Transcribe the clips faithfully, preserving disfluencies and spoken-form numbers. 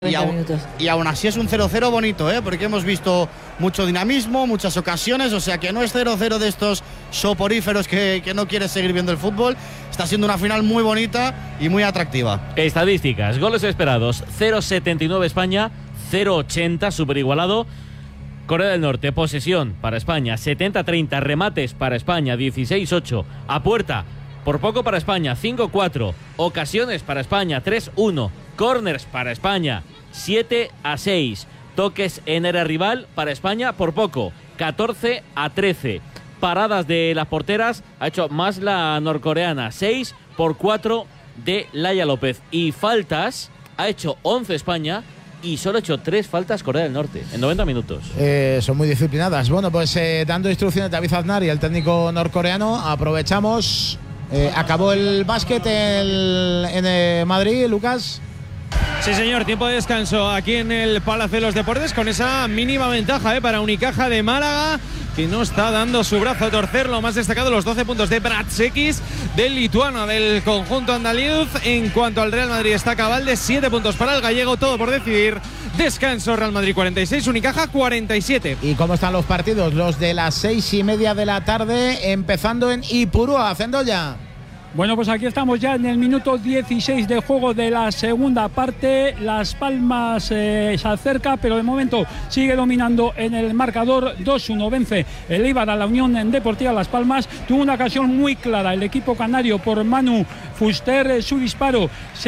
Y, aún, y aún así es un cero cero bonito, ¿eh? Porque hemos visto mucho dinamismo, muchas ocasiones, o sea que no es cero cero de estos soporíferos que, que no quieres seguir viendo el fútbol. Está siendo una final muy bonita y muy atractiva. Estadísticas, goles esperados, cero setenta y nueve España, cero ochenta, súper igualado. Corea del Norte, posesión para España, setenta treinta, remates para España, dieciséis ocho, a puerta, por poco para España, cinco cuatro, ocasiones para España, tres uno, corners para España, siete a seis, toques en área rival para España, por poco, catorce a trece, paradas de las porteras, ha hecho más la norcoreana, seis por cuatro de Laia López, y faltas, ha hecho once España, y solo ha hecho tres faltas Corea del Norte en noventa minutos. Eh, son muy disciplinadas. Bueno, pues eh, dando instrucciones David Aznar y el técnico norcoreano, aprovechamos. Eh, acabó el básquet en, en eh, Madrid, Lucas. Sí, señor, tiempo de descanso aquí en el Palacio de los Deportes con esa mínima ventaja eh, para Unicaja de Málaga, que no está dando su brazo a torcer. Lo más destacado, los doce puntos de Bratsekis, del lituano del conjunto andaluz. En cuanto al Real Madrid, está cabal de siete puntos para el gallego, todo por decidir. Descanso, Real Madrid cuarenta y seis, Unicaja cuarenta y siete. ¿Y cómo están los partidos? Los de las seis y media de la tarde, empezando en Ipurúa, haciendo ya. Bueno, pues aquí estamos ya en el minuto dieciséis de juego de la segunda parte. Las Palmas eh, se acerca, pero de momento sigue dominando en el marcador. dos uno vence el Eibar a la Unión Deportiva Las Palmas. Tuvo una ocasión muy clara el equipo canario por Manu Fuster. Su disparo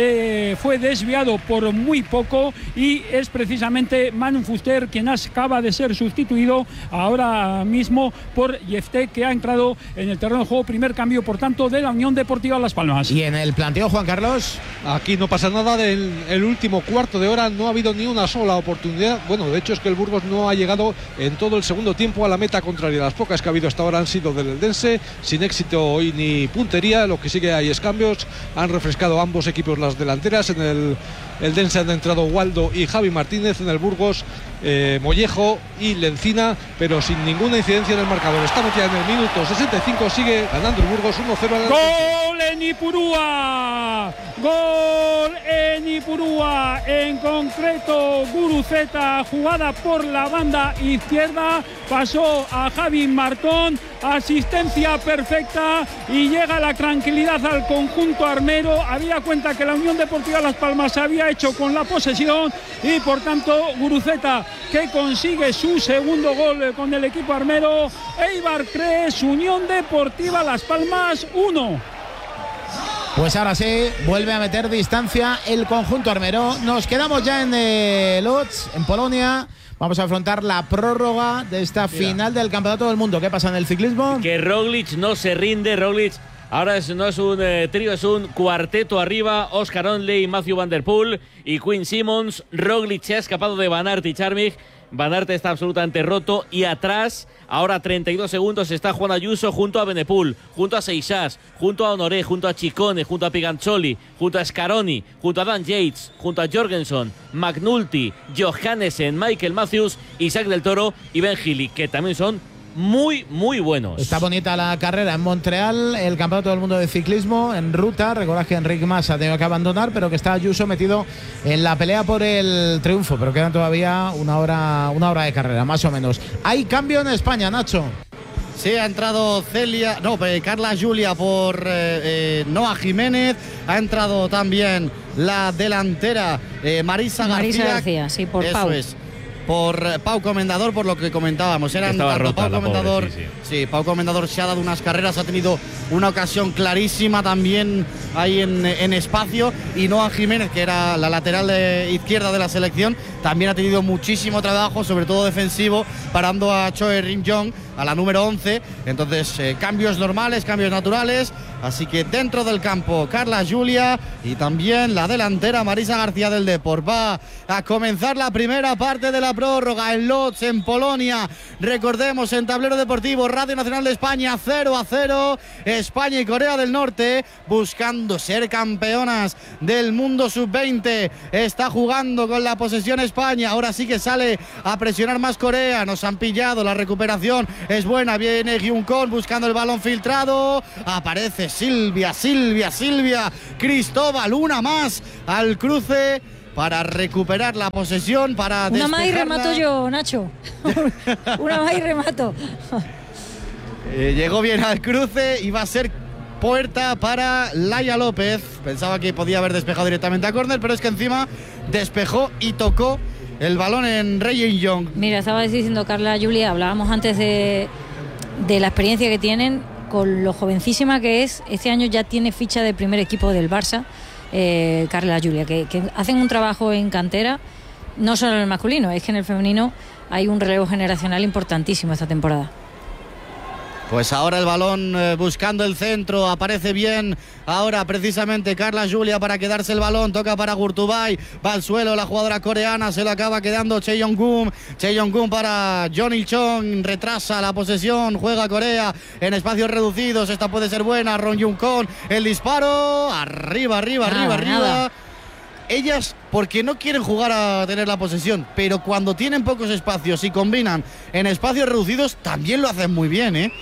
se fue desviado por muy poco y es precisamente Manu Fuster quien acaba de ser sustituido ahora mismo por Yefté, que ha entrado en el terreno de juego. Primer cambio, por tanto, de la Unión Deportiva Las Palmas. Y en el planteo, Juan Carlos. Aquí no pasa nada. Del el último cuarto de hora no ha habido ni una sola oportunidad. Bueno, de hecho es que el Burgos no ha llegado en todo el segundo tiempo a la meta contraria. Las pocas que ha habido hasta ahora han sido del Eldense, sin éxito hoy ni puntería. Lo que sí que hay es cambios. Han refrescado ambos equipos las delanteras. En el Eldense han entrado Waldo y Javi Martínez. En el Burgos eh, Mollejo y Lencina, pero sin ninguna incidencia en el marcador. Está metida en el minuto sesenta y cinco. Sigue ganando el Burgos uno cero. ¡Gol en Ipurúa! ¡Gol en Ipurúa! En concreto, Guruceta, jugada por la banda izquierda, pasó a Javi Martón, asistencia perfecta y llega la tranquilidad al conjunto armero. Había cuenta que la Unión Deportiva Las Palmas se había hecho con la posesión y por tanto Guruceta, que consigue su segundo gol con el equipo armero. Eibar tres, Unión Deportiva Las Palmas uno. Pues ahora sí, vuelve a meter distancia el conjunto armero. Nos quedamos ya en eh, Lodz, en Polonia. Vamos a afrontar la prórroga de esta Mira. final del Campeonato del Mundo. ¿Qué pasa en el ciclismo? Que Roglic no se rinde. Roglic ahora es, no es un eh, trío, es un cuarteto arriba. Oscar Onley, Matthew Van Der Poel y Quinn Simmons. Roglic se ha escapado de Van Aert y Charmig. Van Aert está absolutamente roto y atrás, ahora treinta y dos segundos, está Juan Ayuso junto a Benepul, junto a Seixas, junto a Honoré, junto a Ciccone, junto a Piganzoli, junto a Scaroni, junto a Dan Yates, junto a Jorgensen, McNulty, Johannesen, Michael Matthews, Isaac del Toro y Ben Healy, que también son muy, muy buenos. Está bonita la carrera en Montreal, el Campeonato del Mundo de Ciclismo en ruta. Recordad que Enric Mas ha tenido que abandonar, pero que está Ayuso metido en la pelea por el triunfo, pero quedan todavía una hora, una hora de carrera, más o menos. Hay cambio en España, Nacho. Sí, ha entrado Celia, no, Carla Julia por eh, eh, Noa Jiménez. Ha entrado también la delantera eh, Marisa García. Marisa García, sí, por Eso Pau. es. Por eh, Pau Comendador, por lo que comentábamos. Eran Estaba tanto rota Pau la Comendador. pobre, sí, sí. Sí, Pau Comendador se ha dado unas carreras, ha tenido una ocasión clarísima también ahí en, en espacio. Y Noa Jiménez, que era la lateral de izquierda de la selección, también ha tenido muchísimo trabajo, sobre todo defensivo, parando a Choe Rim-jong, a la número once. Entonces, eh, cambios normales, cambios naturales. Así que dentro del campo, Carla Julia y también la delantera Marisa García del Depor. Va a comenzar la primera parte de la prórroga en Lodz, en Polonia. Recordemos, en Tablero Deportivo, Radio Nacional de España, cero a cero. España y Corea del Norte buscando ser campeonas del mundo sub veinte. Está jugando con la posesión España. Ahora sí que sale a presionar más Corea. Nos han pillado, la recuperación es buena. Viene Hyunkon buscando el balón filtrado. Aparece Silvia, Silvia, Silvia, Cristóbal, una más al cruce para recuperar la posesión, para Una más y despejarla. remato yo, Nacho. Una más y remato. Eh, llegó bien al cruce y va a ser puerta para Laia López. Pensaba que podía haber despejado directamente a córner, pero es que encima despejó y tocó el balón en Ryan Young. Mira, estaba diciendo Carla Julia, hablábamos antes de, de la experiencia que tienen, con lo jovencísima que es. Este año ya tiene ficha de primer equipo del Barça, eh, Carla Julia, que, que hacen un trabajo en cantera, no solo en el masculino, es que en el femenino hay un relevo generacional importantísimo esta temporada. Pues ahora el balón eh, buscando el centro, aparece bien ahora precisamente Carla Julia para quedarse el balón, toca para Gurtubay, va al suelo la jugadora coreana, se lo acaba quedando Cheong-gun, Cheong-gun para John Il-chong, retrasa la posesión, juega Corea en espacios reducidos, esta puede ser buena, Ron Jung-kon, el disparo, arriba, arriba, Nada, arriba, arriba. nada. Ellas porque no quieren jugar a tener la posesión, pero cuando tienen pocos espacios y combinan en espacios reducidos también lo hacen muy bien, ¿eh?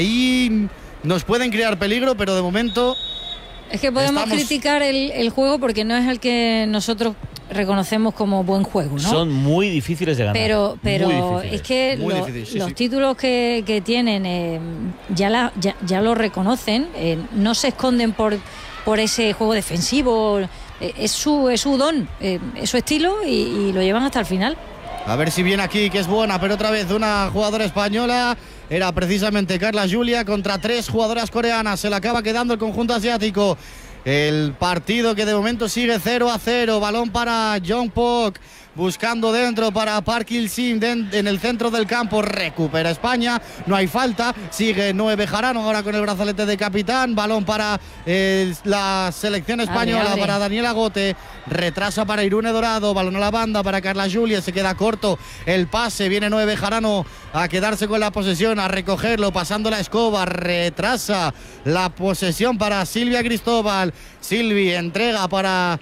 Ahí nos pueden crear peligro, pero de momento Es que podemos estamos... criticar el, el juego porque no es el que nosotros reconocemos como buen juego, ¿no? Son muy difíciles de ganar. Pero, pero Muy difíciles. es que Muy lo- difícil, sí, los sí. títulos que, que tienen eh, ya, la, ya, ya lo reconocen, eh, no se esconden por, por ese juego defensivo, eh, es, su, es su don, eh, es su estilo y, y lo llevan hasta el final. A ver si viene aquí, que es buena, pero otra vez una jugadora española. Era precisamente Carla Julia contra tres jugadoras coreanas. Se le acaba quedando el conjunto asiático. El partido que de momento sigue cero a cero. Balón para Jong Pok. Buscando dentro para Park Il-sim en el centro del campo. Recupera España. No hay falta. Sigue Noé Bejarano ahora con el brazalete de capitán. Balón para eh, la selección española, Abre, abre. para Daniela Gote. Retrasa para Irune Dorado. Balón a la banda para Carla Julia. Se queda corto el pase. Viene Noé Bejarano a quedarse con la posesión, a recogerlo, pasando la escoba. Retrasa la posesión para Silvia Cristóbal. Silvi entrega para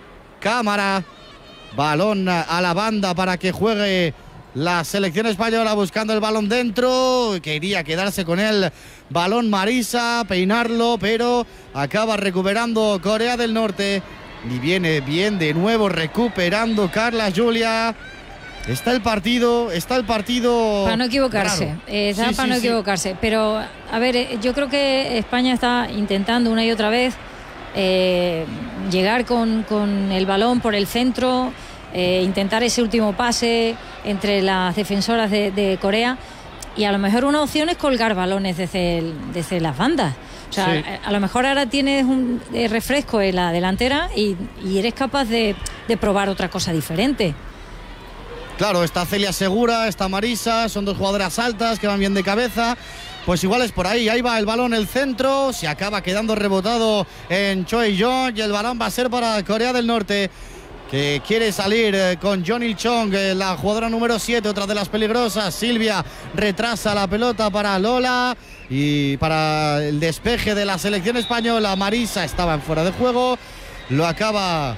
Cámara. Balón a la banda para que juegue la selección española, buscando el balón dentro. Quería quedarse con el balón Marisa, peinarlo, pero acaba recuperando Corea del Norte. Y viene bien de nuevo recuperando Carla Julia. Está el partido, está el partido. Para no equivocarse, raro. eh, está Sí, para sí, no sí. equivocarse. Pero, a ver, eh, yo creo que España está intentando una y otra vez eh, llegar con, con el balón por el centro, eh, intentar ese último pase entre las defensoras de, de Corea, y a lo mejor una opción es colgar balones desde, el- desde las bandas. O sea, Sí. a, a lo mejor ahora tienes un eh, refresco en la delantera y, y eres capaz de, de probar otra cosa diferente. Claro, está Celia Segura, está Marisa, son dos jugadoras altas que van bien de cabeza. Pues igual es por ahí, ahí va el balón, el centro, se acaba quedando rebotado en Choi Jong y el balón va a ser para Corea del Norte, que quiere salir eh, con John Il-chong, eh, la jugadora número siete, otra de las peligrosas. Silvia retrasa la pelota para Lola y para el despeje de la selección española. Marisa estaba en fuera de juego, lo acaba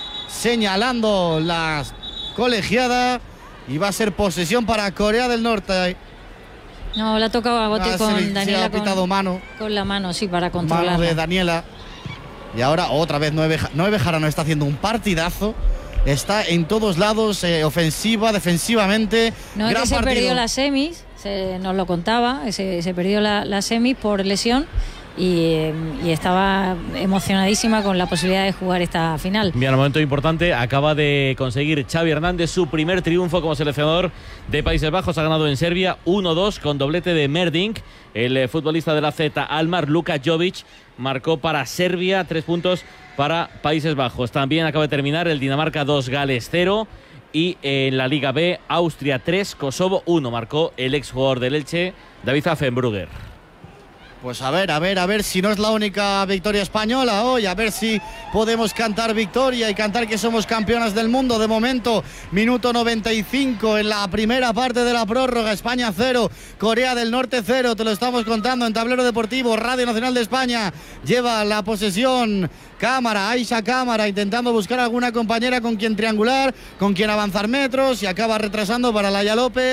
señalando la colegiada y va a ser posesión para Corea del Norte. No, le ha tocado a Gote Ah, con se le- se Daniela ha pitado con, mano. con la mano, sí, para Mano de controlarla. Daniela. Y ahora otra vez Noé Beja- Noé Bejarano está haciendo un partidazo. Está en todos lados, eh, ofensiva, defensivamente. No es Gran que se partido. perdió las semis, se, nos lo contaba, se, se perdió la, la semis por lesión y, eh, y estaba emocionadísima con la posibilidad de jugar esta final. Bien, al momento importante, acaba de conseguir Xavi Hernández su primer triunfo como seleccionador de Países Bajos. Ha ganado en Serbia uno dos con doblete de Merdink. El eh, futbolista de la Z, Almar Luka Jovic, marcó para Serbia, tres puntos para Países Bajos. También acaba de terminar el Dinamarca dos, Gales cero. Y en la Liga B, Austria tres, Kosovo uno. Marcó el exjugador del Elche, David Affenbrugger. Pues a ver, a ver, a ver si no es la única victoria española hoy, a ver si podemos cantar victoria y cantar que somos campeonas del mundo. De momento, minuto noventa y cinco en la primera parte de la prórroga. España cero, Corea del Norte cero, te lo estamos contando en Tablero Deportivo. Radio Nacional de España lleva la posesión. Cámara, Aisha Cámara, intentando buscar alguna compañera con quien triangular, con quien avanzar metros, y acaba retrasando para Laia López.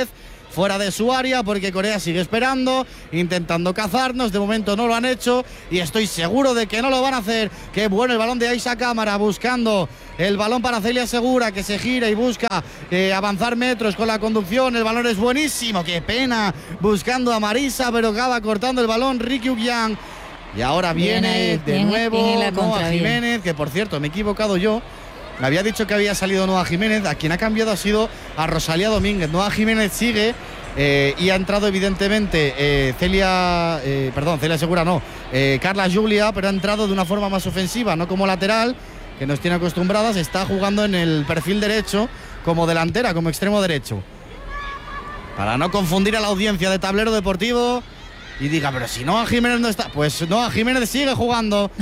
fuera de su área, porque Corea sigue esperando, intentando cazarnos. De momento no lo han hecho y estoy seguro de que no lo van a hacer. Qué bueno el balón de Aisha Cámara, buscando el balón para Celia Segura, que se gira y busca eh, avanzar metros con la conducción. El balón es buenísimo, qué pena, buscando a Marisa, pero acaba cortando el balón Ri Kyung-yang. Y ahora viene Bien ahí, de bien, nuevo bien Noa Jiménez, que por cierto me he equivocado yo. Me había dicho que había salido Noa Jiménez. A quien ha cambiado ha sido a Rosalía Domínguez. Noa Jiménez sigue eh, y ha entrado evidentemente eh, Celia, eh, perdón, Celia Segura no, eh, Carla Julia, pero ha entrado de una forma más ofensiva, no como lateral, que nos tiene acostumbradas. Está jugando en el perfil derecho como delantera, como extremo derecho. Para no confundir a la audiencia de Tablero Deportivo y diga, pero si Noa Jiménez no está, pues Noa Jiménez sigue jugando.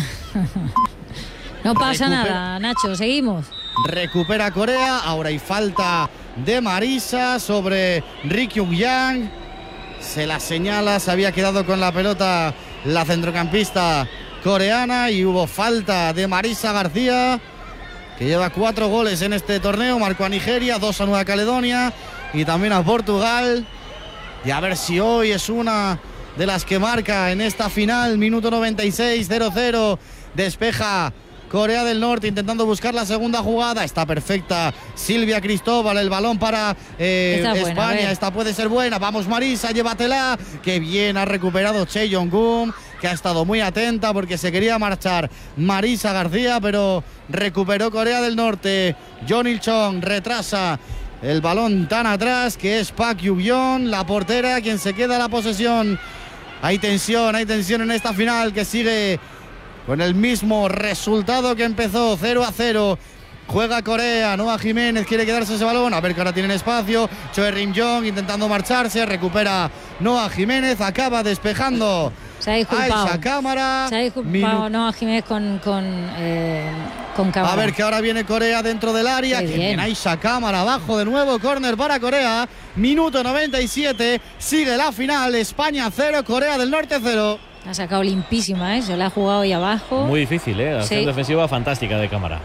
No pasa Recupera. nada, Nacho, seguimos. Recupera Corea, ahora hay falta de Marisa sobre Ri Kyung-yang. Se la señala, se había quedado con la pelota la centrocampista coreana y hubo falta de Marisa García, que lleva cuatro goles en este torneo. Marcó a Nigeria, dos a Nueva Caledonia y también a Portugal. Y a ver si hoy es una de las que marca en esta final. Minuto noventa y seis, cero cero. Despeja Corea del Norte intentando buscar la segunda jugada. Está perfecta Silvia Cristóbal. El balón para eh, Esta es buena, España. Esta puede ser buena. Vamos Marisa, llévatela. Que bien ha recuperado Che Jong-un, que ha estado muy atenta porque se quería marchar Marisa García, pero recuperó Corea del Norte. John Il-chong retrasa el balón tan atrás, que es Park Yu-byun, la portera, quien se queda la posesión. Hay tensión, hay tensión en esta final que sigue con el mismo resultado que empezó, cero a cero. Juega Corea, Noa Jiménez quiere quedarse ese balón, a ver que ahora tienen espacio. Choi Rim-jong intentando marcharse, recupera Noa Jiménez, acaba despejando. Se ha disculpado. Aisha Cámara. Se ha disculpado Minu- Noa Jiménez con, con, eh, con Cámara. A ver que ahora viene Corea dentro del área. Qué Que bien. bien Aisha Cámara abajo de nuevo. Córner para Corea. Minuto noventa y siete. Sigue la final. España cero, Corea del Norte cero. Ha sacado limpísima, ¿eh? Se la ha jugado ahí abajo. Muy difícil, ¿eh? La acción Sí. defensiva fantástica de Cámara.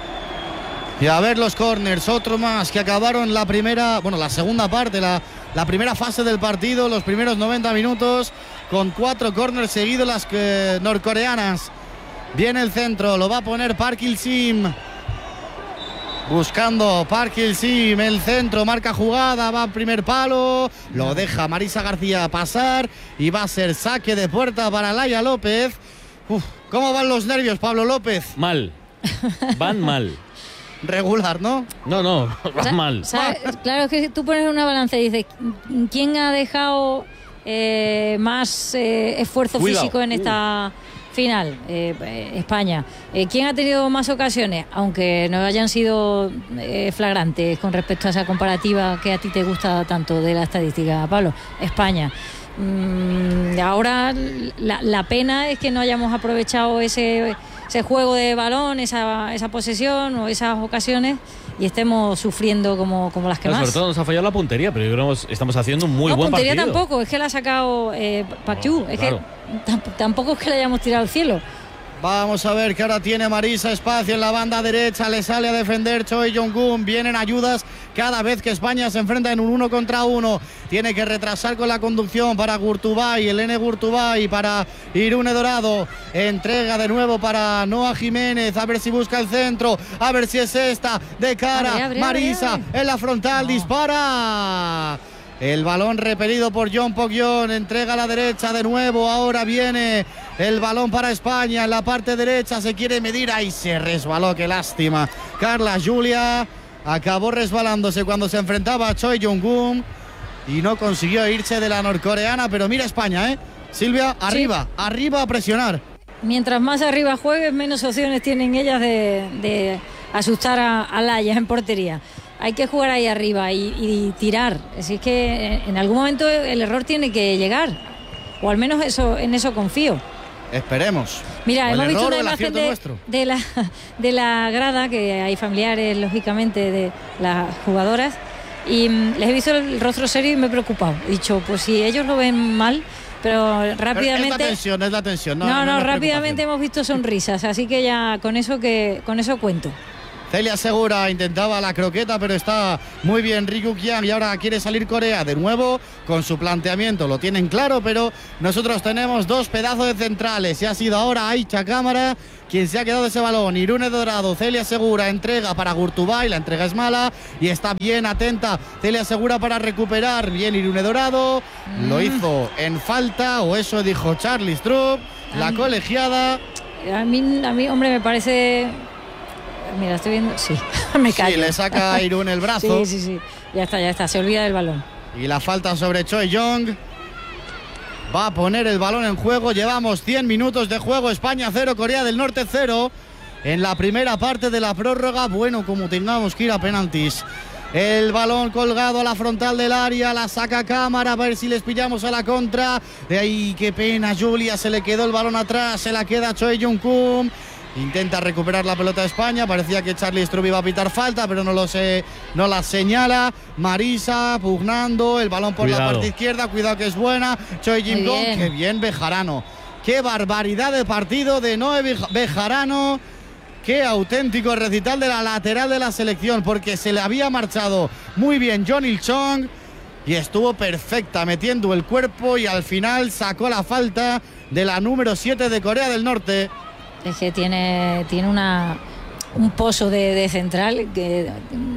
Y a ver los corners, otro más que acabaron la primera, bueno, la segunda parte, la, la primera fase del partido, los primeros noventa minutos, con cuatro corners seguidos las eh, norcoreanas. Viene el centro, lo va a poner Park Il-sim. Buscando Park Il-sim, el centro, marca jugada, va al primer palo, lo deja Marisa García pasar y va a ser saque de puerta para Laia López. Uf, ¿cómo van los nervios, Pablo López? Mal. Van mal. Regular, ¿no? No, no, van Sa- mal. sa- Claro, es que tú pones una balanza y dices, ¿quién ha dejado eh, más eh, esfuerzo Cuidado. físico en esta final? Eh, eh, España. Eh, ¿Quién ha tenido más ocasiones? Aunque no hayan sido eh, flagrantes con respecto a esa comparativa que a ti te gusta tanto de la estadística, Pablo. España. Mm, ahora la, la pena es que no hayamos aprovechado ese, ese juego de balón, esa, esa posesión o esas ocasiones y estemos sufriendo como, como las que Claro, más. sobre todo nos ha fallado la puntería, pero yo creo que estamos haciendo un muy no, buen puntería partido. tampoco, es que la ha sacado eh, Pachu, es Claro. que tamp- tampoco es que la hayamos tirado al cielo. Vamos a ver que ahora tiene Marisa espacio en la banda derecha, le sale a defender Choi Jong-un, vienen ayudas cada vez que España se enfrenta en un uno contra uno, tiene que retrasar con la conducción para Gurtubay, Elene Gurtubay para Irune Dorado, entrega de nuevo para Noa Jiménez, a ver si busca el centro, a ver si es esta, de cara, Abre, abre, Marisa abre, abre. en la frontal, dispara. El balón repelido por John Pok-yeon, entrega a la derecha de nuevo, ahora viene el balón para España, en la parte derecha se quiere medir, ahí se resbaló, qué lástima. Carla Julia acabó resbalándose cuando se enfrentaba a Choi Jong-un y no consiguió irse de la norcoreana, pero mira España, ¿eh? Silvia, arriba, arriba a presionar. Mientras más arriba juegues, menos opciones tienen ellas de, de asustar a, a Laia en portería. Hay que jugar ahí arriba y, y tirar. Así es que en algún momento el error tiene que llegar. O al menos eso, en eso confío. Esperemos. Mira, O el hemos visto error una o el imagen acierto de, nuestro. de, la, de la grada, que hay familiares, lógicamente, de las jugadoras. Y mm, les he visto el rostro serio y me he preocupado. He dicho, pues si ellos lo ven mal, pero Pero es la rápidamente... tensión, es la tensión. No, No, no, no, no es rápidamente preocupación. hemos visto sonrisas, así que ya con eso que con eso cuento. Celia Segura intentaba la croqueta, pero está muy bien Riku Kiang y ahora quiere salir Corea de nuevo con su planteamiento. Lo tienen claro, pero nosotros tenemos dos pedazos de centrales y ha sido ahora Aicha Cámara quien se ha quedado ese balón. Irune Dorado, Celia Segura, entrega para Gurtubay, la entrega es mala y está bien atenta Celia Segura para recuperar. Bien Irune Dorado, mm. lo hizo en falta, o eso dijo Charlie Strupp, la a colegiada. A mí, a mí, hombre, me parece... Mira, estoy viendo... Sí, me callo. Sí, le saca a Irune el brazo. Sí, sí, sí. Ya está, ya está. Se olvida del balón. Y la falta sobre Choi Young. Va a poner el balón en juego. Llevamos cien minutos de juego. España cero, Corea del Norte cero. En la primera parte de la prórroga. Bueno, como tengamos que ir a penaltis. El balón colgado a la frontal del área. La saca Cámara. A ver si les pillamos a la contra. De ahí, qué pena, Julia. Se le quedó el balón atrás. Se la queda Choi Young-kun. Intenta recuperar la pelota de España. Parecía que Charlie Strupp iba a pitar falta, pero no lo sé, no la señala. Marisa pugnando el balón por Cuidado. la parte izquierda. Cuidado que es buena. Choi Jin-gong. Qué bien Bejarano. Qué barbaridad de partido de Noé Bejarano. Qué auténtico recital de la lateral de la selección, porque se le había marchado muy bien John Il-chong y estuvo perfecta metiendo el cuerpo y al final sacó la falta de la número siete de Corea del Norte. Es que tiene, tiene una, un pozo de, de central que,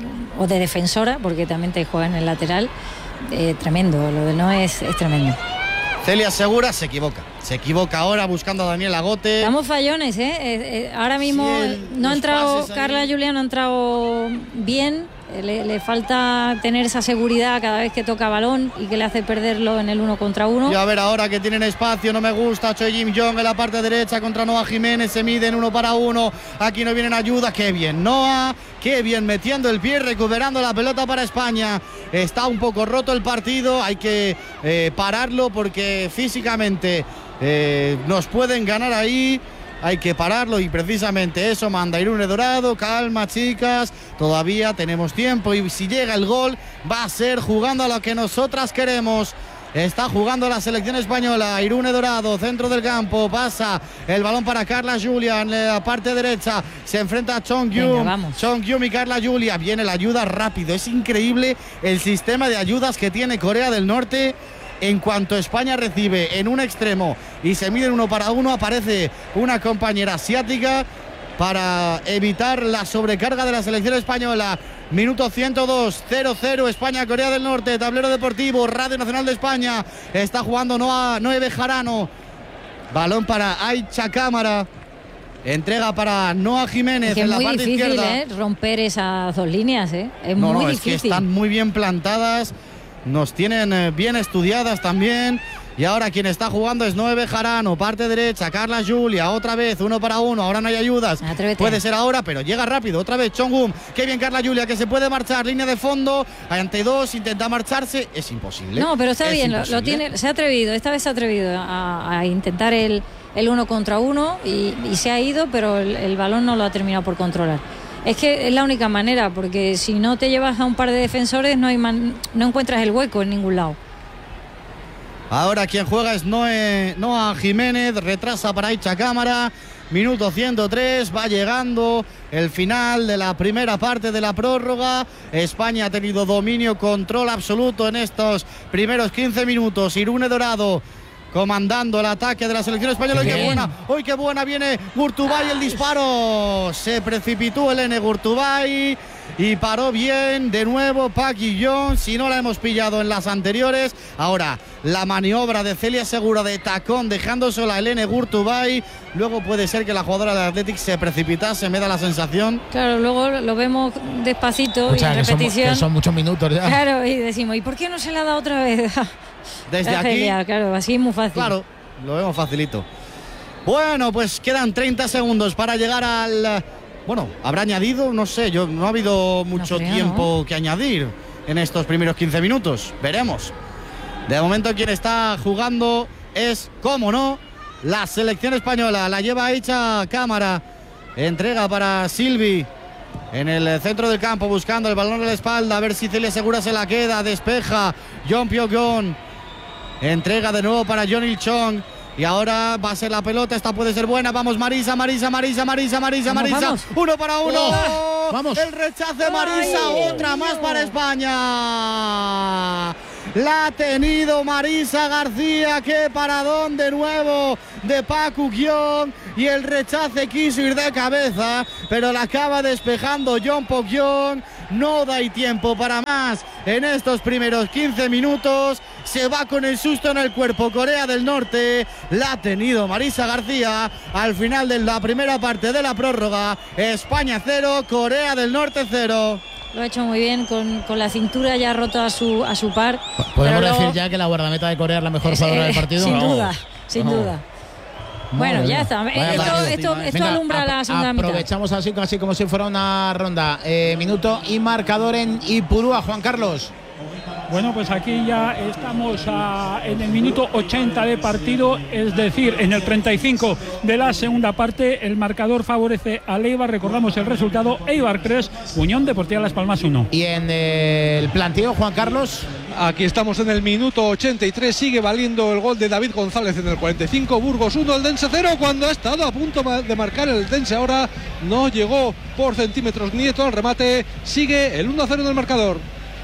o de defensora, porque también te juega en el lateral. Eh, tremendo, lo de no es, es tremendo. Celia Segura se equivoca. Se equivoca ahora buscando a Daniel Agote. Estamos fallones, ¿eh? eh, eh ahora mismo sí, el, no ha entrado, Carla Julia no ha entrado bien. Le, le falta tener esa seguridad cada vez que toca balón y que le hace perderlo en el uno contra uno. Y a ver ahora que tienen espacio, no me gusta. Choi Jin-jong en la parte derecha contra Noah Jiménez, se miden uno para uno. Aquí no vienen ayudas, qué bien Noah, qué bien metiendo el pie, recuperando la pelota para España. Está un poco roto el partido, hay que eh, pararlo porque físicamente eh, nos pueden ganar ahí. Hay que pararlo y precisamente eso manda Irune Dorado. Calma, chicas, todavía tenemos tiempo y si llega el gol va a ser jugando a lo que nosotras queremos. Está jugando la selección española. Irune Dorado, centro del campo, pasa el balón para Carla Julia en la parte derecha, se enfrenta a Chong Yum. Chong Yum y Carla Julia, viene la ayuda rápido. Es increíble el sistema de ayudas que tiene Corea del Norte. En cuanto España recibe en un extremo y se miden uno para uno, aparece una compañera asiática para evitar la sobrecarga de la selección española. Minuto ciento dos, cero cero, España, Corea del Norte, tablero deportivo, Radio Nacional de España. Está jugando Noah, Noé Bejarano. Balón para Aicha Cámara. Entrega para Noah Jiménez es que en la muy parte difícil, izquierda. ¿eh? Romper esas dos líneas, ¿eh? Es no, muy no, difícil. Es que están muy bien plantadas. Nos tienen bien estudiadas también. Y ahora quien está jugando es Noé Bejarano, parte derecha, Carla Julia, otra vez, uno para uno, ahora no hay ayudas. Atrévete. Puede ser ahora, pero llega rápido, otra vez Chong-um. Qué bien Carla Julia, que se puede marchar, línea de fondo, ante dos, intenta marcharse, es imposible. No, pero está es bien, lo, lo tiene, se ha atrevido, esta vez se ha atrevido a, a intentar el, el uno contra uno y, y se ha ido, pero el, el balón no lo ha terminado por controlar. Es que es la única manera, porque si no te llevas a un par de defensores no hay man, no encuentras el hueco en ningún lado. Ahora quien juega es Noé, Noah Jiménez, retrasa para Aicha Cámara. Minuto ciento tres, va llegando el final de la primera parte de la prórroga. España ha tenido dominio, control absoluto en estos primeros quince minutos. Irune Dorado comandando el ataque de la selección española. ¡Hoy qué buena! ¡Hoy qué buena! Viene Gurtubay, el disparo. Se precipitó el N Gurtubay y paró bien de nuevo Park Ji-yeon. Si no la hemos pillado en las anteriores. Ahora la maniobra de Celia Segura de tacón, dejando sola el N Gurtubay. Luego puede ser que la jugadora del Athletic se precipitase, me da la sensación. Claro, luego lo vemos despacito. O sea, y en que repetición. Son, que son muchos minutos ya. Claro, y decimos, ¿y por qué no se la da otra vez? Desde aquí, genial, claro, así es muy fácil. Claro, lo vemos facilito. Bueno, pues quedan treinta segundos para llegar al... Bueno, habrá añadido, no sé, yo no ha habido mucho no creo, tiempo ¿no? que añadir en estos primeros quince minutos. Veremos. De momento quien está jugando es, cómo no, la selección española. La lleva hecha Cámara. Entrega para Silvi en el centro del campo, buscando el balón a la espalda. A ver si Celia Segura se la queda. Despeja John Pyo-gon. Entrega de nuevo para John Il-chong. Y ahora va a ser la pelota, esta puede ser buena. Vamos Marisa, Marisa, Marisa, Marisa, Marisa, vamos, Marisa. Vamos. Uno para uno. Oh. Vamos. El rechace Marisa, Ay, otra Dios. más para España. La ha tenido Marisa García, qué paradón de nuevo de Paco Guión, y el rechace quiso ir de cabeza, pero la acaba despejando John Pok-Yong. No da tiempo para más en estos primeros quince minutos. Se va con el susto en el cuerpo Corea del Norte. La ha tenido Marisa García al final de la primera parte de la prórroga. España cero, Corea del Norte cero. Lo ha hecho muy bien, con, con la cintura ya roto a su, a su par. Podemos Pero decir luego, ya que la guardameta de Corea es la mejor eh, jugadora del partido. Sin Vamos. duda, sin Vamos. duda. Bueno, Madre ya mía. está. Vaya Esto, partido. esto, esto Venga, alumbra ap- la segunda mitad. Aprovechamos así casi como si fuera una ronda. Eh, minuto y marcador en Ipurúa, Juan Carlos. Bueno, pues aquí ya estamos a, en el minuto ochenta de partido, es decir, en el treinta y cinco de la segunda parte. El marcador favorece al Eibar. Recordamos el resultado: Eibar tres, Unión Deportiva Las Palmas uno. Y en eh, el planteo, Juan Carlos. Aquí estamos en el minuto ochenta y tres, sigue valiendo el gol de David González en el cuarenta y cinco, Burgos uno, el Dense cero, cuando ha estado a punto de marcar el Dense ahora no llegó por centímetros Nieto al remate, sigue el uno a cero en el marcador.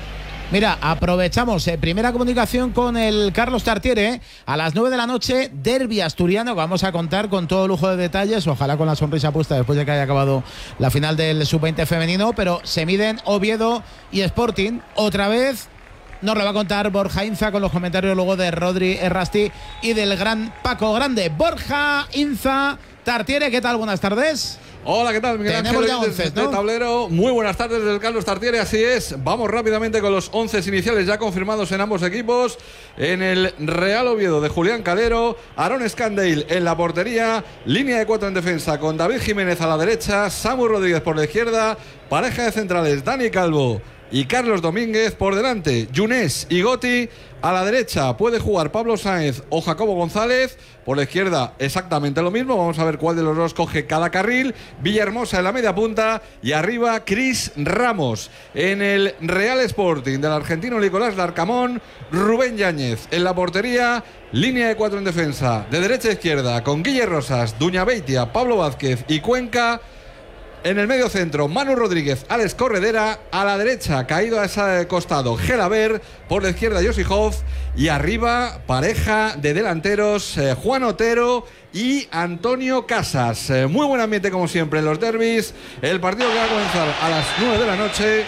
Mira, aprovechamos eh, primera comunicación con el Carlos Tartiere eh, a las nueve de la noche, derbi asturiano, que vamos a contar con todo lujo de detalles, ojalá con la sonrisa puesta después de que haya acabado la final del sub veinte femenino, pero se miden Oviedo y Sporting otra vez. Nos lo va a contar Borja Inza con los comentarios luego de Rodri Errasti y del gran Paco Grande. Borja Inza, Tartiere, ¿qué tal? Buenas tardes. Hola, ¿qué tal? Miguel Tenemos Ángel ya Oyentes once, de ¿no? Tablero. Muy buenas tardes del Carlos Tartiere, así es. Vamos rápidamente con los once iniciales ya confirmados en ambos equipos. En el Real Oviedo de Julián Calero, Aaron Scandale en la portería, línea de cuatro en defensa con David Jiménez a la derecha, Samu Rodríguez por la izquierda, pareja de centrales Dani Calvo y Carlos Domínguez por delante, Younes y Goti. A la derecha puede jugar Pablo Sáenz o Jacobo González. Por la izquierda exactamente lo mismo. Vamos a ver cuál de los dos coge cada carril. Villahermosa en la media punta. Y arriba Cris Ramos. En el Real Sporting del argentino Nicolás Larcamón, Rubén Yáñez en la portería. Línea de cuatro en defensa. De derecha a izquierda con Guille Rosas, Duña Beitia, Pablo Vázquez y Cuenca. En el medio centro, Manu Rodríguez, Alex Corredera. A la derecha, caído a ese costado, Gelaber. Por la izquierda, Josi Hoff. Y arriba, pareja de delanteros, eh, Juan Otero y Antonio Casas. Eh, muy buen ambiente, como siempre, en los derbis. El partido que va a comenzar a las nueve de la noche.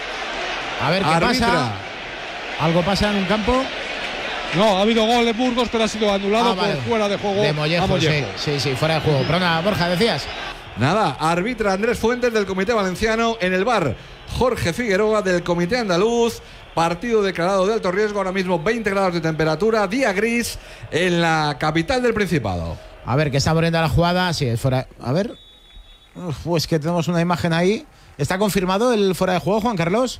A ver qué Arbitra. pasa. ¿Algo pasa en un campo? No, ha habido gol de Burgos, pero ha sido anulado Ah, vale. por fuera de juego De a Mollejo, Mollejo. sí, sí, sí, fuera de juego. Pero nada, Borja, decías. Nada, arbitra Andrés Fuentes del Comité Valenciano. En el V A R, Jorge Figueroa del Comité Andaluz. Partido declarado de alto riesgo, ahora mismo veinte grados de temperatura, día gris en la capital del Principado. A ver, que está abriendo la jugada. Sí, es fuera. A ver. Uf, pues que tenemos una imagen ahí. ¿Está confirmado el fuera de juego, Juan Carlos?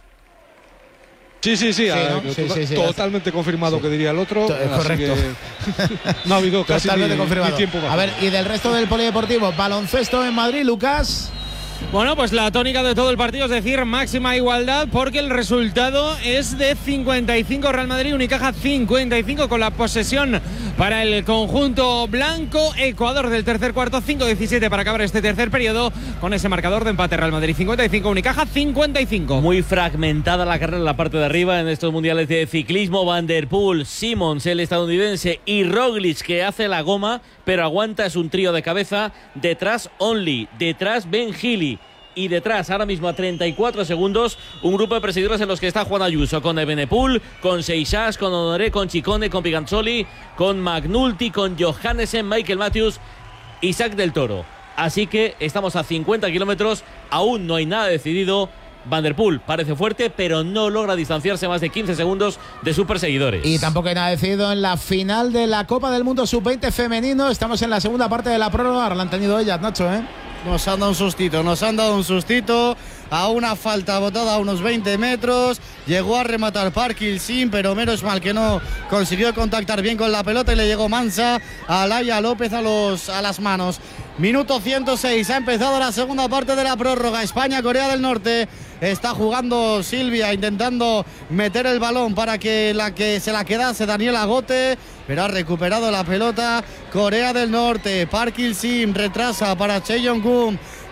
Sí, sí, sí, Sí, ah, ¿no? to- Sí, sí, sí. totalmente confirmado, Sí. que diría el otro. To- es así correcto. que no ha habido casi Totalmente ni, confirmado. ni tiempo. A ver, y del resto del polideportivo, baloncesto en Madrid, Lucas. Bueno, pues la tónica de todo el partido, es decir, máxima igualdad, porque el resultado es de cincuenta y cinco Real Madrid, Unicaja cincuenta y cinco, con la posesión para el conjunto blanco. Ecuador del tercer cuarto, cinco diecisiete para acabar este tercer periodo, con ese marcador de empate. Real Madrid cincuenta y cinco, Unicaja cincuenta y cinco. Muy fragmentada la carrera en la parte de arriba en estos mundiales de ciclismo. Van der Poel, Simmons, el estadounidense, y Roglic, que hace la goma, pero aguanta, es un trío de cabeza. Detrás Only, detrás Ben Healy. Y detrás, ahora mismo a treinta y cuatro segundos, un grupo de perseguidores en los que está Juan Ayuso, con Evenepoel, con Seixas, con Honoré, con Chicone, con Piganzoli, con Magnulti, con Johannesen, Michael Matthews, Isaac del Toro. Así que estamos a cincuenta kilómetros, aún no hay nada decidido. Van der Poel parece fuerte, pero no logra distanciarse más de quince segundos de sus perseguidores. Y tampoco hay nada decidido en la final de la Copa del Mundo sub veinte femenino. Estamos en la segunda parte de la prórroga. Ahora la han tenido ellas, Nacho, ¿eh? Nos han dado un sustito, nos han dado un sustito a una falta botada a unos veinte metros. Llegó a rematar Parkil Sim, pero menos mal que no consiguió contactar bien con la pelota y le llegó mansa a Laia López a, los, a las manos. Minuto ciento seis, ha empezado la segunda parte de la prórroga. España, Corea del Norte. Está jugando Silvia, intentando meter el balón para que la que se la quedase Daniela Gote, pero ha recuperado la pelota Corea del Norte. Park Il-sim retrasa para Che Jong-gun.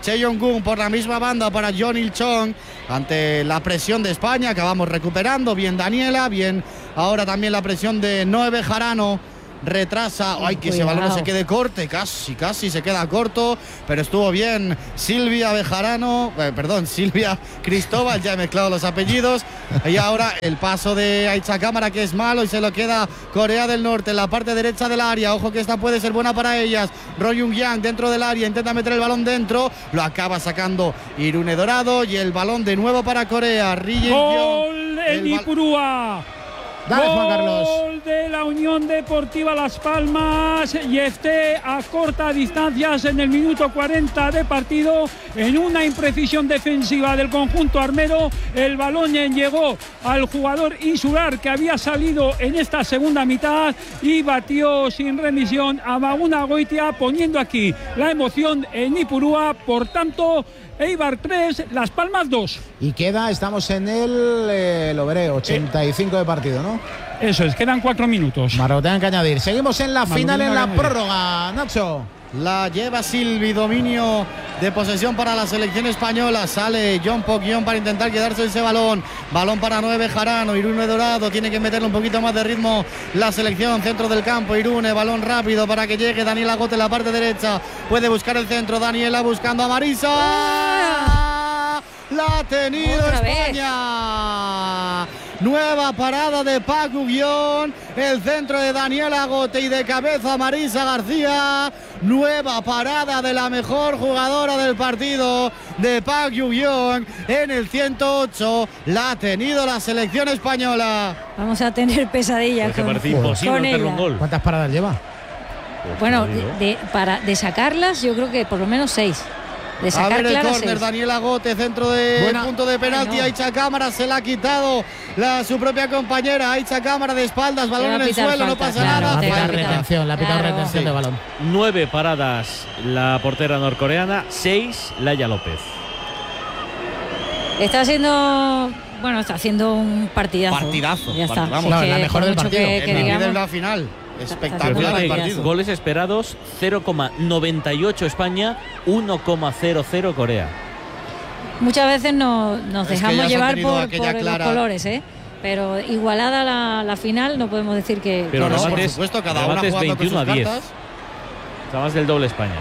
Che Yong-gun por la misma banda para John Il-chong ante la presión de España. Acabamos recuperando. Bien Daniela, bien ahora también la presión de Noé Bejarano. Retrasa, ay, que ese balón no se quede corte, casi, casi se queda corto, pero estuvo bien Silvia Bejarano, eh, perdón, Silvia Cristóbal, ya he mezclado los apellidos, y ahora el paso de Aicha Cámara, que es malo, y se lo queda Corea del Norte en la parte derecha del área. Ojo que esta puede ser buena para ellas. Roy Jung-yang dentro del área, intenta meter el balón dentro, lo acaba sacando Irune Dorado, y el balón de nuevo para Corea. Gol en Ipurúa. Dale, Juan Carlos. Gol de la Unión Deportiva Las Palmas, y este a corta distancias en el minuto cuarenta de partido. En una imprecisión defensiva del conjunto armero, el balón llegó al jugador insular que había salido en esta segunda mitad y batió sin remisión a Maguna Goitia, poniendo aquí la emoción en Ipurúa. Por tanto, Eibar tres, Las Palmas dos. Y queda, estamos en el, eh, lo veré, ochenta y cinco de partido, ¿no? Eso es, quedan cuatro minutos. Para lo tengan que añadir. Seguimos en la Maludina final, en la añadir. prórroga, Nacho. La lleva Silvi, dominio de posesión para la selección española. Sale John Pok-yeon para intentar quedarse ese balón. Balón para Noé Bejarano. Irune Dorado tiene que meterle un poquito más de ritmo la selección. Centro del campo, Irune, balón rápido para que llegue Daniela Gote en la parte derecha. Puede buscar el centro. Daniela buscando a Marisa. La ha tenido Otra España. Nueva parada de Park Gu-yeon. El centro de Daniela Gote y de cabeza Marisa García. Nueva parada de la mejor jugadora del partido, de Park Gu-yeon, en el ciento ocho. La ha tenido la selección española. Vamos a tener pesadillas Porque con, parece imposible con hacerle un ella. gol. ¿Cuántas paradas lleva? Bueno, Pues, de, de- para, de sacarlas yo creo que por lo menos seis. De A sacar ver el claras córner, seis. Daniela Gote, centro de Buena. punto de penalti. Ay, no. Aicha Cámara se la ha quitado la, su propia compañera. Aicha Cámara de espaldas, balón va a en el pitar suelo, no falta, pasa claro, nada. La te va a pitado pitar. retención, la pitado Claro. retención Sí. de balón. Nueve paradas la portera norcoreana, seis Laia López. Está haciendo, bueno, está haciendo un partidazo. Partidazo, Ya está. vamos. Si es No, que la mejor por del mucho partido. que- En que la ida digamos- en la final. Pero Espectacular fíjate, el partido. goles esperados cero coma noventa y ocho España, uno coma cero cero Corea. Muchas veces no, nos Es que ya dejamos se han llevar tenido por, aquella por los clara- colores, ¿eh? Pero igualada la, la final, no podemos decir que. Pero No, no, por remates- supuesto, cada una remates jugando con sus veintiuno a diez. cartas. Está más del doble España.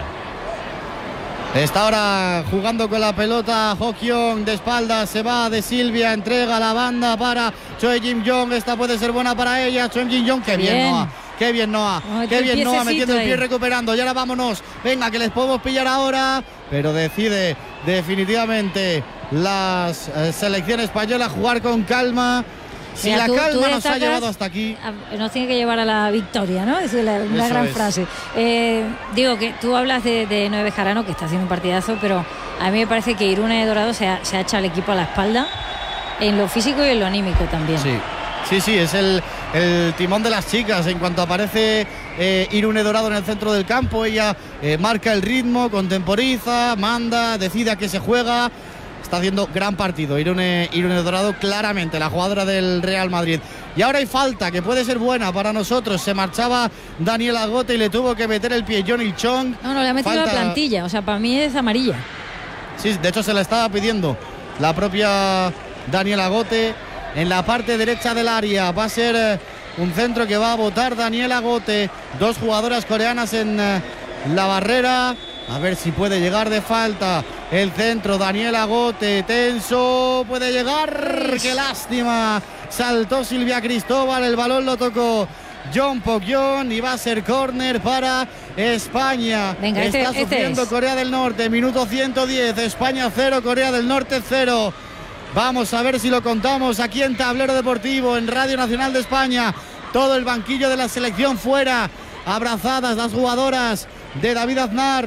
Está ahora jugando con la pelota Ho-kyung de espaldas, se va de Silvia, entrega la banda para Choi Jim-jong. Esta puede ser buena para ella. Choi Jim-jong, qué bien, Bien. Noah. Qué bien, Noah. Oh, Qué el bien, Noah, piececito metiendo el pie, ahí. recuperando. Y ahora vámonos. Venga, que les podemos pillar ahora. Pero decide definitivamente la eh, selección española jugar con calma. Si Mira, la tú- tú calma nos ha destacas- llevado hasta aquí. a- Nos tiene que llevar a la victoria, ¿no? Es la- una Eso gran es. frase. Eh, digo que tú hablas de, de Noé Bejarano, que está haciendo un partidazo, pero a mí me parece que Irune Dorado se ha, se ha echado al equipo a la espalda, en lo físico y en lo anímico también. Sí, sí, sí, es el, el timón de las chicas. En cuanto aparece eh, Irune Dorado en el centro del campo, ella eh, marca el ritmo, contemporiza, manda, decide a qué se juega. Está haciendo gran partido Irune, Irune Dorado, claramente la jugadora del Real Madrid. Y ahora hay falta que puede ser buena para nosotros. Se marchaba Daniela Gote y le tuvo que meter el pie John Il-chong. No, no, le ha metido Falta- la plantilla, o sea, para mí es amarilla. Sí, de hecho se la estaba pidiendo la propia Daniela Gote. En la parte derecha del área va a ser eh, un centro que va a botar Daniela Gote. Dos jugadoras coreanas en eh, la barrera. A ver si puede llegar de falta. El centro, Daniela Gote, tenso, puede llegar. ¡Qué lástima! Saltó Silvia Cristóbal, el balón lo tocó John Pok-yeon y va a ser córner para España. Venga, este- Está este sufriendo es. Corea del Norte, minuto ciento diez, España cero, Corea del Norte cero. Vamos a ver si lo contamos aquí en Tablero Deportivo, en Radio Nacional de España. Todo el banquillo de la selección fuera, abrazadas las jugadoras de David Aznar.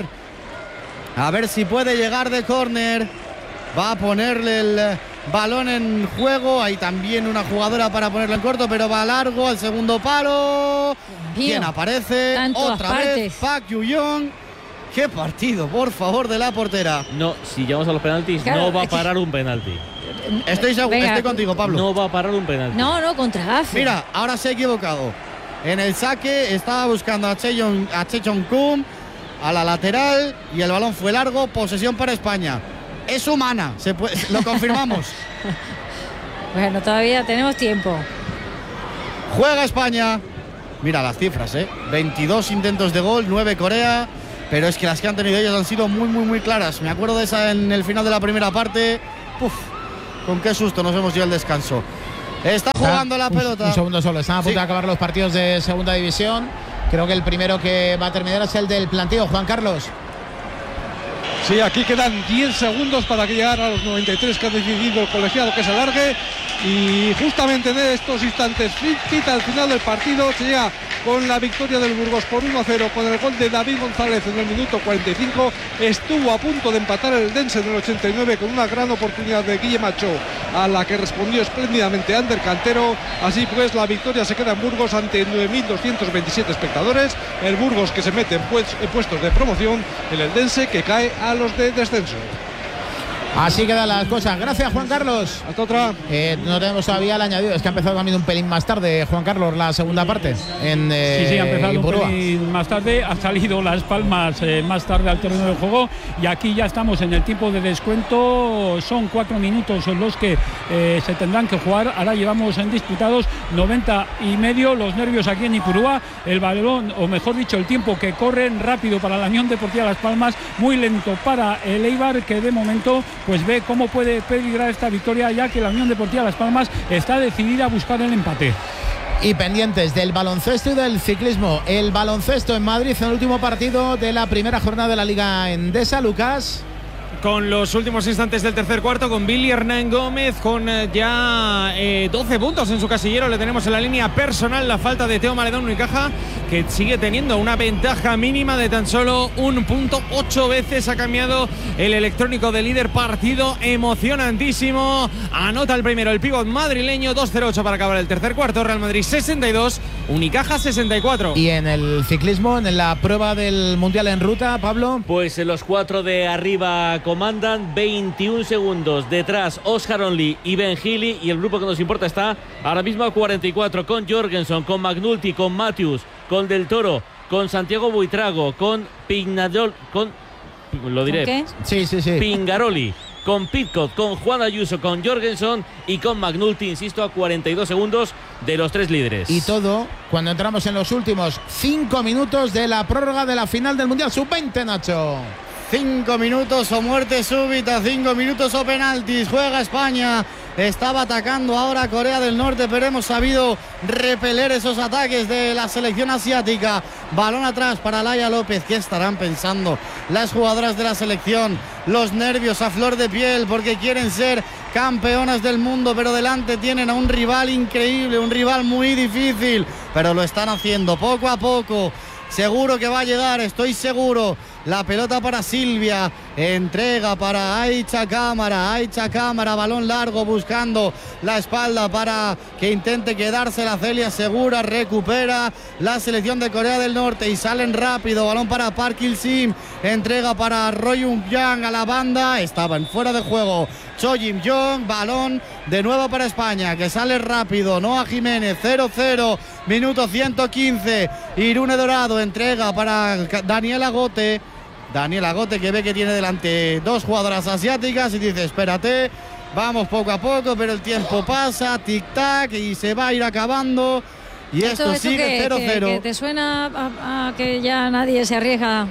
A ver si puede llegar de córner. Va a ponerle el balón en juego. Hay también una jugadora para ponerlo en corto, pero va largo al segundo palo. Mío. ¿Quién aparece? Está en todas Otra partes. vez Park Yu-yeon. Qué partido, por favor, de la portera. No, si llegamos a los penaltis, Claro, no va a es que- parar un penalti. Estoy, seguro, Venga, estoy contigo, Pablo. No va a parar un penalti. No, no, contra Gafe. Mira, ahora se ha equivocado. En el saque estaba buscando a Che Jong- a Che Jong-kun. a la lateral y el balón fue largo, posesión para España. Es humana, se puede, lo confirmamos. Bueno, todavía tenemos tiempo. Juega España. Mira las cifras, ¿eh? veintidós intentos de gol, nueve Corea, pero es que las que han tenido ellos han sido muy, muy, muy claras. Me acuerdo de esa en el final de la primera parte. Uf, con qué susto nos hemos ido al descanso. Está jugando la pelota. Un, un segundo solo, están a punto sí. de acabar los partidos de segunda división. Creo que el primero que va a terminar es el del planteo, Juan Carlos. Sí, aquí quedan diez segundos para que llegar a los noventa y tres que ha decidido el colegiado que se alargue. Y justamente en estos instantes, cita al final del partido, se llega con la victoria del Burgos por uno a cero con el gol de David González en el minuto cuarenta y cinco. Estuvo a punto de empatar el Dense en el ochenta y nueve con una gran oportunidad de Guille Macho, a la que respondió espléndidamente Ander Cantero. Así pues, la victoria se queda en Burgos ante nueve mil doscientos veintisiete espectadores. El Burgos que se mete en, pues, en puestos de promoción, en el Dense que cae a los de descenso. Así quedan las cosas. Gracias, Juan Carlos. Hasta otra. Eh, no tenemos todavía el añadido. Es que ha empezado también un pelín más tarde, Juan Carlos, la segunda parte. En, eh, sí, sí, ha empezado Ipurúa. un pelín más tarde. Ha salido Las Palmas eh, más tarde al terreno de juego. Y aquí ya estamos en el tiempo de descuento. Son cuatro minutos los que eh, se tendrán que jugar. Ahora llevamos en disputados noventa y medio. Los nervios aquí en Ipurúa. El balón, o mejor dicho, el tiempo que corren rápido para la Unión Deportiva Las Palmas. Muy lento para el Eibar, que de momento pues ve cómo puede peligrar esta victoria, ya que la Unión Deportiva Las Palmas está decidida a buscar el empate. Y pendientes del baloncesto y del ciclismo. El baloncesto en Madrid en el último partido de la primera jornada de la Liga Endesa, Lucas. Con los últimos instantes del tercer cuarto, con Billy Hernán Gómez, con eh, ya eh, doce puntos en su casillero. Le tenemos en la línea personal la falta de Teo Maledón Unicaja, que sigue teniendo una ventaja mínima de tan solo un punto. Ocho veces ha cambiado el electrónico de líder. Partido emocionantísimo. Anota el primero el pívot madrileño. dos cero ocho para acabar el tercer cuarto. Real Madrid sesenta y dos, Unicaja sesenta y cuatro. Y en el ciclismo, en la prueba del Mundial en ruta, Pablo. Pues los cuatro de arriba comandan, veintiún segundos detrás Oscar Only y Ben Healy, y el grupo que nos importa está ahora mismo a cuarenta y cuatro, con Jorgensen, con McNulty, con Matthews, con Del Toro, con Santiago Buitrago, con Pignadol, con lo diré, ¿Qué? Sí, sí, sí. Pingaroli, con Pitcock, con Juan Ayuso, con Jorgensen y con McNulty, insisto, a cuarenta y dos segundos de los tres líderes. Y todo cuando entramos en los últimos cinco minutos de la prórroga de la final del Mundial sub veinte, Nacho. Cinco minutos o muerte súbita, cinco minutos o penaltis. Juega España. Estaba atacando ahora Corea del Norte, pero hemos sabido repeler esos ataques de la selección asiática. Balón atrás para Laia López. ¿Qué estarán pensando las jugadoras de la selección? Los nervios a flor de piel porque quieren ser campeonas del mundo, pero delante tienen a un rival increíble, un rival muy difícil, pero lo están haciendo poco a poco. Seguro que va a llegar, estoy seguro. La pelota para Silvia, entrega para Aicha Cámara, Aicha Cámara, balón largo buscando la espalda para que intente quedarse la Celia Segura, recupera la selección de Corea del Norte y salen rápido, balón para Park Il-sim, entrega para Roy Young a la banda, estaban fuera de juego. Cho Jim-Jong, balón de nuevo para España, que sale rápido, Noa Jiménez, cero cero, minuto ciento quince, Irune Dorado, entrega para Daniela Gote, Daniela Gote que ve que tiene delante dos jugadoras asiáticas y dice, espérate, vamos poco a poco, pero el tiempo pasa, tic-tac, y se va a ir acabando, y esto, esto sigue cero cero. ¿Te suena a, a que ya nadie se arriesga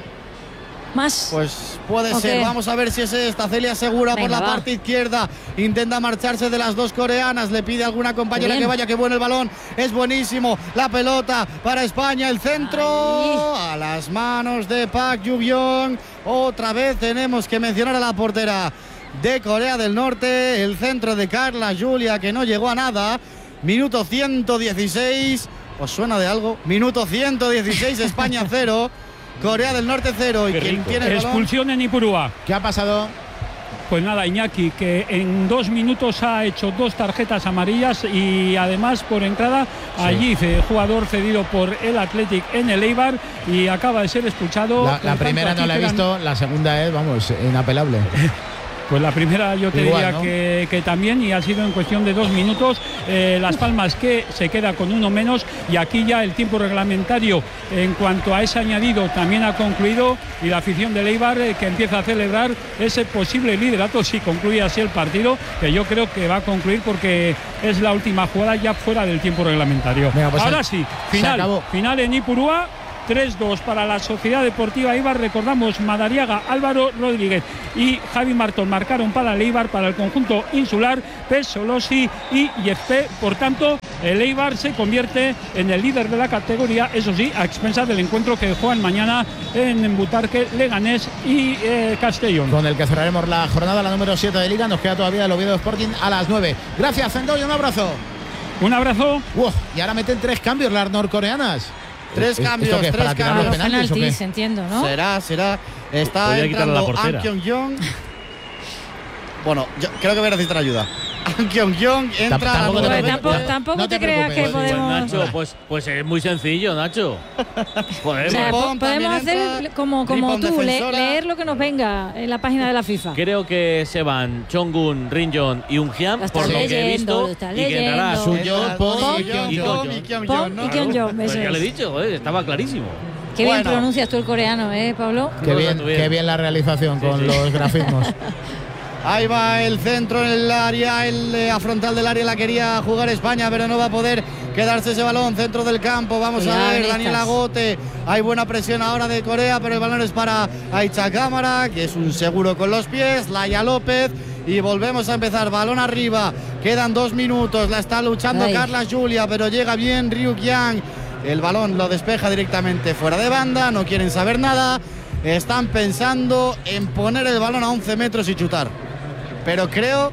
más? Pues puede ¿O ser, qué? vamos a ver si es esta. Celia Segura Venga, por la va. parte izquierda, intenta marcharse de las dos coreanas, le pide a alguna compañera Bien. que vaya, que bueno el balón, es buenísimo, la pelota para España, el centro Ay. a las manos de Park Ju-byung. Otra vez tenemos que mencionar a la portera de Corea del Norte, el centro de Carla Julia que no llegó a nada. Minuto ciento dieciséis, ¿os suena de algo? Minuto ciento dieciséis, España cero, Corea del Norte cero. Y Qué quien rico. tiene el balón, Expulsión en Ipurúa. ¿Qué ha pasado? Pues nada, Iñaki, que en dos minutos ha hecho dos tarjetas amarillas y además por entrada allí, eh, jugador cedido por el Athletic en el Eibar, y acaba de ser expulsado. La, Por la tanto, primera aquí no la he quedan- visto, la segunda es, vamos, inapelable. Pues la primera yo te Igual, diría ¿no? que, que también, y ha sido en cuestión de dos minutos. eh, Las Palmas que se queda con uno menos, y aquí ya el tiempo reglamentario en cuanto a ese añadido también ha concluido, y la afición de Eibar eh, que empieza a celebrar ese posible liderato si concluye así el partido, que yo creo que va a concluir porque es la última jugada ya fuera del tiempo reglamentario. Venga, pues Ahora se- sí, se final, acabó. final en Ipurúa. tres dos para la Sociedad Deportiva Eibar. Recordamos, Madariaga, Álvaro Rodríguez y Javi Martón marcaron para el Eibar, para el conjunto insular, Pesolosi y Yefpe. Por tanto, el Eibar se convierte en el líder de la categoría, eso sí, a expensas del encuentro que juegan mañana en Butarque, Leganés y eh, Castellón. Con el que cerraremos la jornada, la número siete de Liga. Nos queda todavía el Oviedo Sporting a las nueve. Gracias, Zendoy, un abrazo. Un abrazo. Uf, y ahora meten tres cambios las norcoreanas. Tres ¿Esto cambios, qué es, tres para tirar cambios. los Los penaltis o qué? penaltis, entiendo, ¿no? Será, será. Está Podría quitarle a la entrando portera. An Kyung-yong. Bueno, yo creo que voy a necesitar ayuda. An Kyung-yong entra Tampoco a la te número Pues preocupes. tampoco veinte. tampoco No te, te creas que preocupes. Pues, podemos. Nacho, pues, pues es muy sencillo, Nacho. Joder, O sea, pues, po- Ripon podemos también hacer entra, como, como Ripon tú, le- defensora. leer lo que nos venga en la página de la FIFA. creo que se van Chongun, Rinjon y Ungian, Lo por estás lo que he leyendo, visto, lo estás y que entrará leyendo. Sun Entra Yeon, Pon Pon, y Kyung-yong, Kyung-yong. y Kyung-yong, Pon ¿no? y Kyung-yong, Pues eso ya le he es. dicho, eh, estaba clarísimo. Qué bien Bueno. pronuncias tú el coreano, ¿eh, Pablo? Qué No, bien, no, bien. qué bien la realización con sí. los grafismos. Ahí va el centro en el área, el eh, a frontal del área la quería jugar España, pero no va a poder quedarse ese balón, centro del campo. Vamos Cuidado a ver, en Daniel estas. Agote. Hay buena presión ahora de Corea, pero el balón es para Aicha Cámara, que es un seguro con los pies. Laia López. Y volvemos a empezar, balón arriba. Quedan dos minutos, la está luchando Ay. Carla Julia, pero llega bien Ryuk Yang. El balón lo despeja directamente fuera de banda, no quieren saber nada. Están pensando en poner el balón a once metros y chutar. Pero creo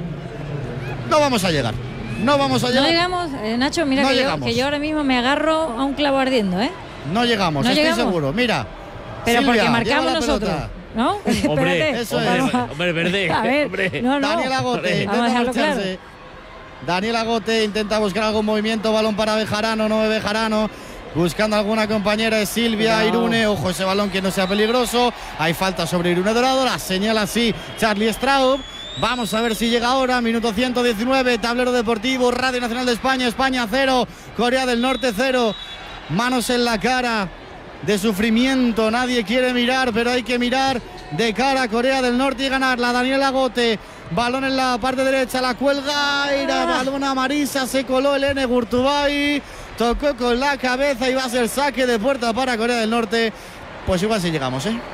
no vamos a llegar. No vamos a No llegar. llegamos, eh, Nacho, mira No que, yo, llegamos. que yo ahora mismo me agarro a un clavo ardiendo, ¿eh? No llegamos, ¿No estoy llegamos? seguro. Mira. Pero Silvia, porque marcamos lleva la nosotros, pelota. ¿no? Hombre, Espérate. eso hombre, es. Vamos hombre, verde. A ver, hombre. no, no. Daniel Agote Vamos a intenta dejarlo marcharse. claro. Daniel Agote intenta buscar algún movimiento, balón para Bejarano, no ve Bejarano. Buscando alguna compañera es Silvia, No. Irune, ojo ese balón que no sea peligroso. Hay falta sobre Irune Dorado, la señala así Charlie Straub. Vamos a ver si llega ahora, minuto ciento diecinueve, tablero deportivo, Radio Nacional de España, España cero, Corea del Norte cero. Manos en la cara de sufrimiento, nadie quiere mirar, pero hay que mirar de cara a Corea del Norte y ganarla. Daniel Agote, balón en la parte derecha, la cuelga, era balón a Marisa, se coló el N Gurtubay, tocó con la cabeza y va a ser saque de puerta para Corea del Norte. Pues igual si llegamos, ¿eh?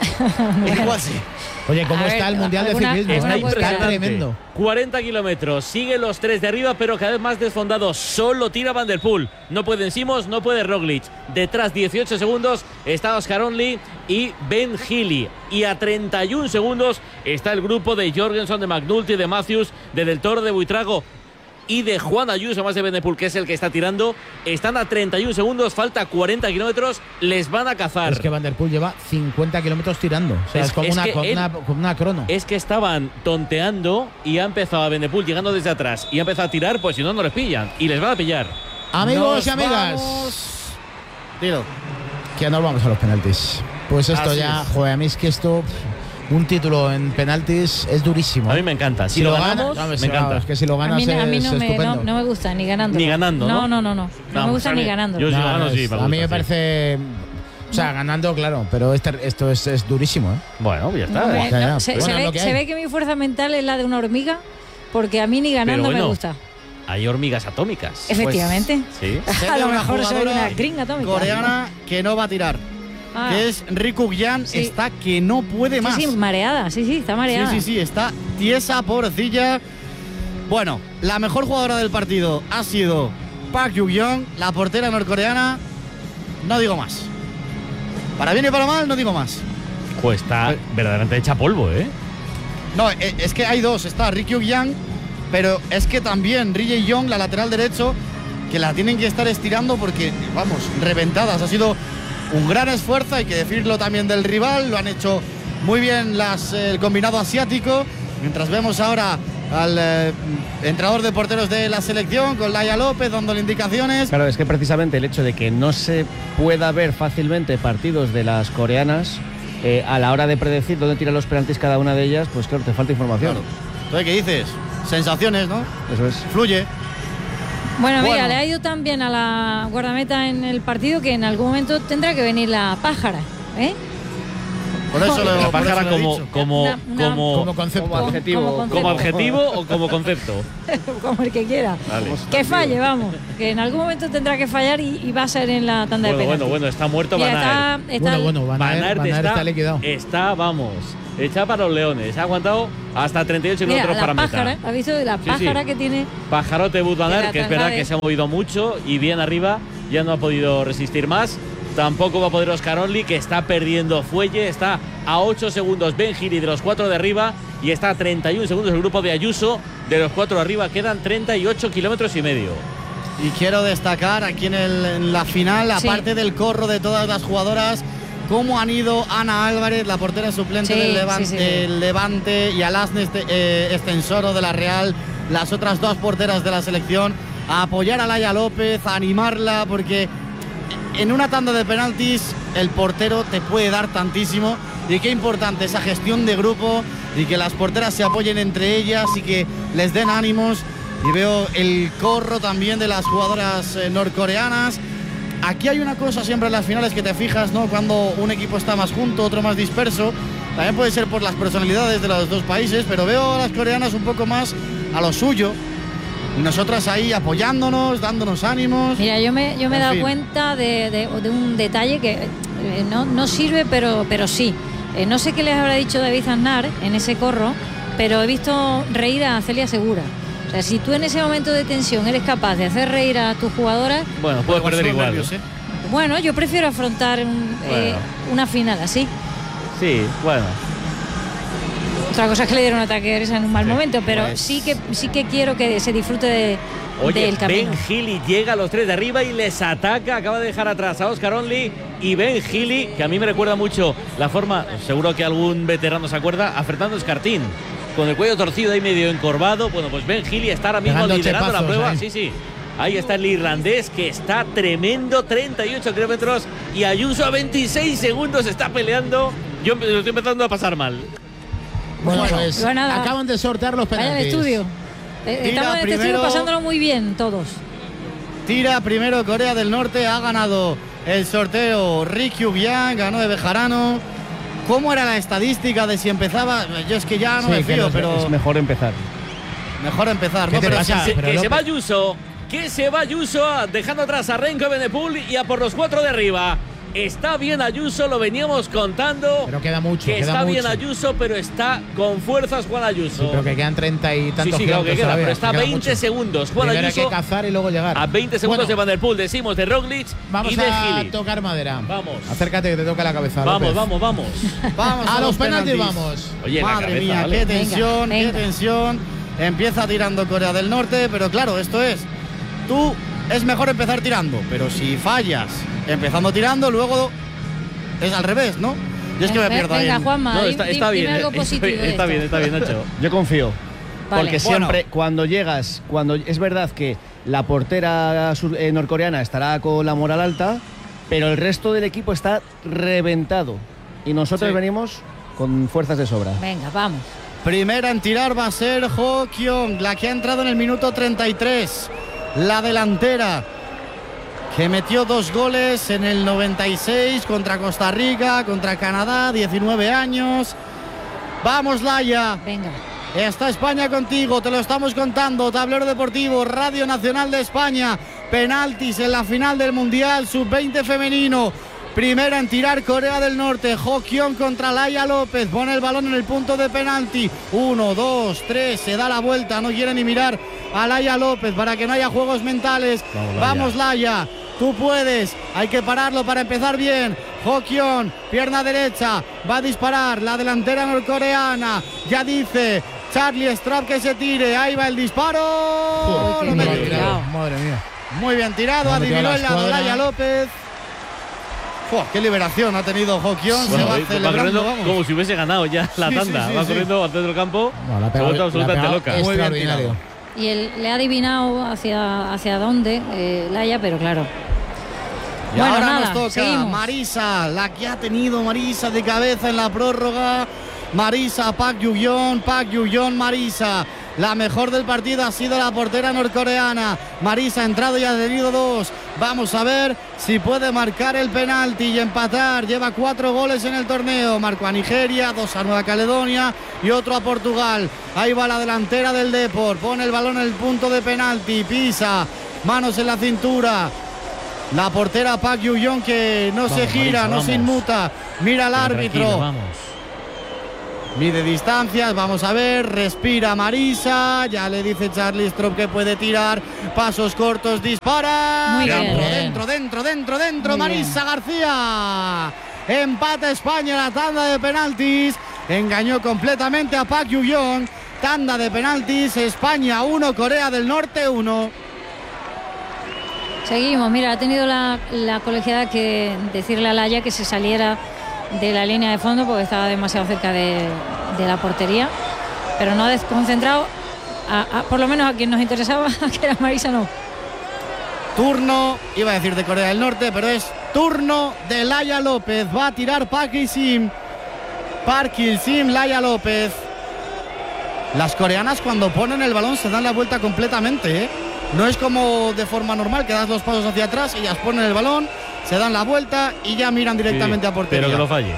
Igual sí. Oye, ¿cómo A está ver, el Mundial de alguna- Ciclismo? Está alguna eh? cosa- Está impresionante. tremendo. cuarenta kilómetros. Siguen los tres de arriba, pero cada vez más desfondados. Solo tira Van der Poel. No pueden Simons, no puede Roglic. Detrás, dieciocho segundos, está Oscar Only y Ben Healy. Y a treinta y un segundos está el grupo de Jorgensen, de McNulty, de Matthews, de Del Toro, de Buitrago y de Juan Ayuso, más de Van der Poel, que es el que está tirando. Están a treinta y un segundos, falta cuarenta kilómetros, les van a cazar. Es que Van der Poel lleva cincuenta kilómetros tirando. O sea, es, Es- como, es una, que como él- una, como una crono. Es que estaban tonteando y ha empezado a Van der Poel llegando desde atrás y ha empezado a tirar, pues si no, no les pillan. Y les van a pillar. Amigos Nos y amigas, vamos. Dilo. que nos vamos a los penaltis. Pues esto Así ya, es. joder, a mí es que esto, un título en penaltis es durísimo. A mí me encanta. Si, Si lo lo ganamos, ganas, me encanta. es que si lo A ganas mí, a mí es no, me, estupendo. no, no me gusta ni ganando. Ni ganando, ¿no? No, no, no, no. No, No, me gusta pues a ni mí- ganando. yo- sí, No, gano, no, sí, es- me a mí gusta, me sí. parece, o sea, ganando, claro, pero este- esto es, es durísimo, ¿eh? Bueno, ya está. No me- ya, ya. no, se, Bueno, se es ve, lo que se hay. ve que mi fuerza mental es la de una hormiga, porque a mí ni ganando bueno, me gusta. Hay hormigas atómicas. Efectivamente. Sí. Sé A de lo una mejor soy jugadora una gringa atómica. coreana que no va a tirar. Ah, Que es Riku Yan, Sí. está que no puede más. sí, sí, mareada. Sí, sí, está Sí, mareada. sí, sí, está tiesa, pobrecilla. Bueno, la mejor jugadora del partido ha sido Park Yu-young, la portera norcoreana. No digo más. Para bien y para mal, no digo más. Pues está verdaderamente hecha polvo, ¿eh? No, e- es que hay dos. Está Riku Yang, pero es que también Ri Jae-yong, la lateral derecho, que la tienen que estar estirando porque, vamos, reventadas. Ha sido un gran esfuerzo, hay que decirlo también del rival. Lo han hecho muy bien las, el combinado asiático. Mientras vemos ahora al eh, entrenador de porteros de la selección, con Laia López, dándole indicaciones. Claro, es que precisamente el hecho de que no se pueda ver fácilmente partidos de las coreanas eh, a la hora de predecir dónde tiran los penaltis cada una de ellas, pues claro, te falta información. Claro. Entonces, ¿qué dices? Sensaciones, ¿no? Eso es. Fluye. Bueno, mira, Bueno. le ha ido tan bien a la guardameta en el partido que en algún momento tendrá que venir la pájara, ¿eh? Por eso lo, La por eso pájara lo he como, dicho. como, Una- una- como, Como concepto. Como adjetivo. Como concepto. como adjetivo o como concepto. Como el que quiera. Vale. Que falle, vamos. Que en algún momento tendrá que fallar y, y va a ser en la tanda Bueno, de penaltis. bueno, bueno, está muerto Mira, Van Aert. está, está Bueno, bueno, Van Aert, Van Aert Van Aert está, está liquidado. está, vamos, hecha para los leones. Ha aguantado hasta treinta y ocho Mira, kilómetros para la pájara, meta. ¿has visto la Sí, pájara sí. que tiene? Pajarote Wout van Que Aert, la que es verdad traslade. que se ha movido mucho y bien arriba, ya no ha podido resistir más. Tampoco va a poder Oscar Only, que está perdiendo fuelle, está a ocho segundos Ben Gili de los cuatro de arriba y está a treinta y uno segundos el grupo de Ayuso de los cuatro de arriba. Quedan treinta y ocho kilómetros y medio. Y quiero destacar aquí en, el- en la final, Sí. aparte del corro de todas las jugadoras, cómo han ido Ana Álvarez, la portera suplente Sí, del Levante, sí, sí, sí. del Levante, y Alasne este, eh, Estensoro de la Real, las otras dos porteras de la selección, a apoyar a Laia López, a animarla, porque en una tanda de penaltis el portero te puede dar tantísimo. Y qué importante esa gestión de grupo y que las porteras se apoyen entre ellas y que les den ánimos. Y veo el corro también de las jugadoras eh, norcoreanas. Aquí hay una cosa siempre en las finales que te fijas, ¿no? Cuando un equipo está más junto, otro más disperso. También puede ser por las personalidades de los dos países, pero veo a las coreanas un poco más a lo suyo. Y nosotras ahí apoyándonos, dándonos ánimos. Mira, yo me, yo me he En dado fin. cuenta de, de- de un detalle que eh, no, no sirve, pero, pero sí. Eh, no sé qué les habrá dicho David Aznar en ese corro, pero he visto reír a Celia Segura. O sea, si tú en ese momento de tensión eres capaz de hacer reír a tus jugadoras, Bueno, puede perder son igual. nervios, ¿eh? bueno, yo prefiero afrontar un, eh, Bueno. una final así. Sí, bueno. Otra cosa es que le dieron un ataque de risa en un mal Sí, momento, pero pues- sí que sí que quiero que se disfrute de, Oye, del camino. Ben Gili llega a los tres de arriba y les ataca. Acaba de dejar atrás a Oscar Only y Ben Gili, que a mí me recuerda mucho la forma, seguro que algún veterano se acuerda, a Fernando Escartín. Con el cuello torcido ahí medio encorvado. Bueno, pues Ben Gili está ahora mismo Pegando liderando la chepazos prueba. ahí. Sí, sí. Ahí está el irlandés que está tremendo, treinta y ocho kilómetros. Y Ayuso a veintiséis segundos está peleando. Yo me lo estoy empezando a pasar mal. Bueno, Bueno, pues pues nada. acaban de sortear los Vaya al penaltis. estudio. Eh, Tira Estamos en este estudio primero. pasándolo muy bien todos. Tira primero Corea del Norte, ha ganado el sorteo Ricky Ubian, ganó de Bejarano. ¿Cómo era la estadística de si empezaba? Yo es que ya no Sí, me que fío, no es- pero es mejor empezar. mejor empezar, ¿Qué ¿no? te Pero pasa? si- Que, pero que se López- va Ayuso, que se va Ayuso, dejando atrás a Renko Benepul y a por los cuatro de arriba. Está bien Ayuso, lo veníamos contando. Pero queda mucho, que queda está bien mucho. Ayuso, pero está con fuerzas Juan Ayuso. Sí, pero que quedan treinta y Sí, tantos sí, claro que kilómetros queda, todavía, pero está a que queda veinte mucho. segundos. Juan Primero hay Ayuso que cazar y luego llegar. a veinte segundos Bueno, de Van der Poel, decimos de Roglic Vamos y de a Gili. tocar madera. Vamos. Acércate que te toca la cabeza. Vamos, López. vamos, vamos. vamos A los penaltis penaltis. vamos. Oye, la Madre cabeza, mía, ¿vale? qué tensión, Venga, qué venga. tensión. Empieza tirando Corea del Norte, pero claro, esto es. Tú es mejor empezar tirando, pero si fallas empezando tirando, luego es al revés, ¿no? Yo es que me Venga, pierdo ahí. Venga, en- Juanma, No, di- está, di- está dime bien, algo eh, positivo está, de está esto. bien, está bien, Nacho. Yo confío. Vale. Porque Bueno. siempre, cuando llegas, cuando es verdad que la portera sur- eh, norcoreana estará con la moral alta, pero el resto del equipo está reventado. Y nosotros Sí. venimos con fuerzas de sobra. Venga, vamos. Primera en tirar va a ser Ho Kyung, la que ha entrado en el minuto treinta y tres. La delantera, que metió dos goles en el noventa y seis contra Costa Rica, contra Canadá, diecinueve años. Vamos, Laia. Venga. Está España contigo, te lo estamos contando. Tablero Deportivo, Radio Nacional de España. Penaltis en la final del Mundial sub veinte femenino. Primera en tirar Corea del Norte. Ho Kyung contra Laia López. Pone el balón en el punto de penalti. Uno, dos, tres. Se da la vuelta. No quiere ni mirar a Laia López para que no haya juegos mentales. Vamos, Laia. Vamos, Laia. Tú puedes. Hay que pararlo para empezar bien. Ho Kyung, pierna derecha. Va a disparar la delantera norcoreana. Ya dice Charlie Strap que se tire. Ahí va el disparo. Uy, qué No bien metió. tirado. Madre mía. Muy bien tirado, No metió adivinó la el lado escuadra. Laia López. ¡Fua! ¡Qué liberación ha tenido Ho Kyung! Se Bueno, va va celebrando, corriendo vamos. como si hubiese ganado ya la Sí, sí, tanda. sí, va sí. corriendo al centro del campo. No, la ha se ha pegado- vuelto la ha absolutamente pegado loca. Muy bien extraordinario. tirado. Y él le ha adivinado hacia, hacia dónde, eh, Laia, pero claro. Y bueno, ahora nada, nos toca seguimos. Marisa, la que ha tenido Marisa de cabeza en la prórroga. Marisa, Park Yu-yeon, Park Yu-yeon, Marisa. La mejor del partido ha sido la portera norcoreana. Marisa ha entrado y ha tenido dos. Vamos a ver si puede marcar el penalti y empatar. Lleva cuatro goles en el torneo. Marcó a Nigeria, dos a Nueva Caledonia y otro a Portugal. Ahí va la delantera del Depor. Pone el balón en el punto de penalti. Pisa. Manos en la cintura. La portera Park Yu-yeon que no Vamos, se gira, Marisa, no vamos. se inmuta. Mira al Pero árbitro. tranquilo, vamos. Mide distancias, vamos a ver, respira Marisa, ya le dice Charlie Strop que puede tirar, pasos cortos, dispara. Muy dentro, bien. dentro, dentro, dentro, dentro, Muy Marisa García. Empata España en la tanda de penaltis, engañó completamente a Park Yu-yeon. Tanda de penaltis, España uno, Corea del Norte uno. Seguimos, mira, ha tenido la, la colegiada que decirle a Laya que se saliera de la línea de fondo porque estaba demasiado cerca de, de la portería, pero no ha desconcentrado a, a, por lo menos a quien nos interesaba, que era Marisa, no. Turno, iba a decir de Corea del Norte, pero es turno de Laya López. Va a tirar Park Il-sim. Park Il-sim, Laya López. Las coreanas cuando ponen el balón se dan la vuelta completamente, ¿eh? No es como de forma normal que das los pasos hacia atrás, ellas ponen el balón, se dan la vuelta y ya miran directamente Sí, a portería. pero que lo falle.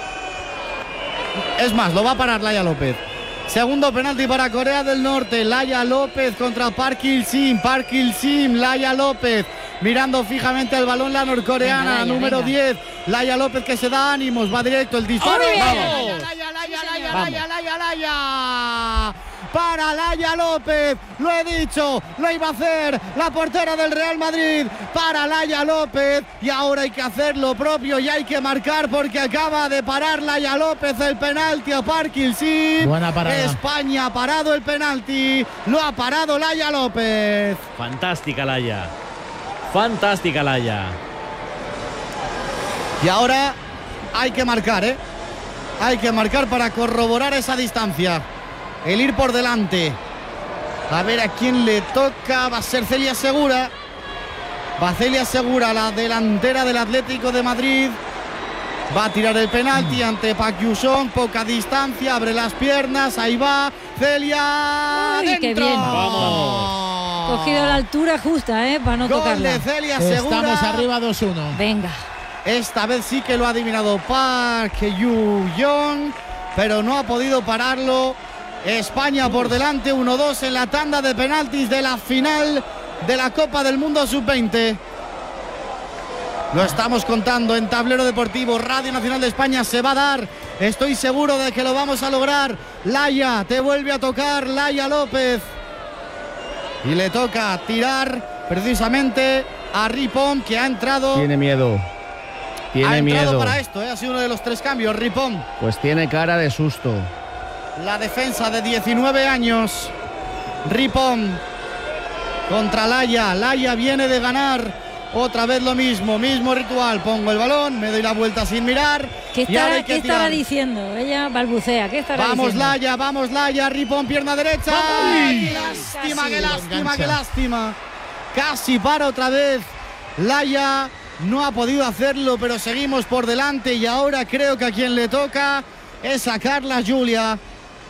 Es más, lo va a parar Laya López. Segundo penalti para Corea del Norte. Laya López contra Park Il-sim. Park Il-sim, Laya López. Mirando fijamente al balón la norcoreana, Venga, Laya, número venga. diez. Laya López que se da ánimos, va directo el disparo. ¡Muy bien! Vamos. Laya, Laya, Laya, Laya, Laya, Laya. Para Laya López, lo he dicho, lo iba a hacer la portera del Real Madrid. Para Laya López, y ahora hay que hacer lo propio y hay que marcar porque acaba de parar Laya López el penalti a Park Il-sim. Buena parada. España ha parado el penalti, lo ha parado Laya López. Fantástica Laya. Fantástica Laya. Y ahora hay que marcar, ¿eh? Hay que marcar para corroborar esa distancia. El ir por delante. A ver a quién le toca. Va a ser Celia Segura. Va Celia Segura, la delantera del Atlético de Madrid. Va a tirar el penalti ante Park Yu-yeon. Poca distancia, abre las piernas. Ahí va Celia. Uy, qué ¡Dentro! bien. Vamos. Cogido la altura justa, ¿eh? Para no Gol tocarla. de Celia Segura. Estamos arriba dos uno. Venga. Esta vez sí que lo ha adivinado Park Yu-yeon, pero no ha podido pararlo. España por delante, uno dos en la tanda de penaltis de la final de la Copa del Mundo sub veinte. Lo estamos contando en Tablero Deportivo, Radio Nacional de España. Se va a dar, estoy seguro de que lo vamos a lograr. Laya, te vuelve a tocar Laya López. Y le toca tirar precisamente a Ripon, que ha entrado. Tiene miedo. Tiene ha entrado miedo. para esto, ¿eh? Ha sido uno de los tres cambios. Ripon, Pues tiene cara de susto. la defensa de diecinueve años. Ripon contra Laya. Laya viene de ganar. Otra vez lo mismo, mismo ritual. Pongo el balón, me doy la vuelta sin mirar. ¿Qué, y ahora estará, hay que ¿qué estará tirar. diciendo? Ella balbucea. ¿Qué estará Vamos diciendo? Laya, vamos Laya. Ripon, pierna derecha. ¡Ay, qué lástima, Casi. qué lástima, Engancha. qué lástima! Casi para otra vez. Laya no ha podido hacerlo, pero seguimos por delante. Y ahora creo que a quien le toca es a Carla Julia.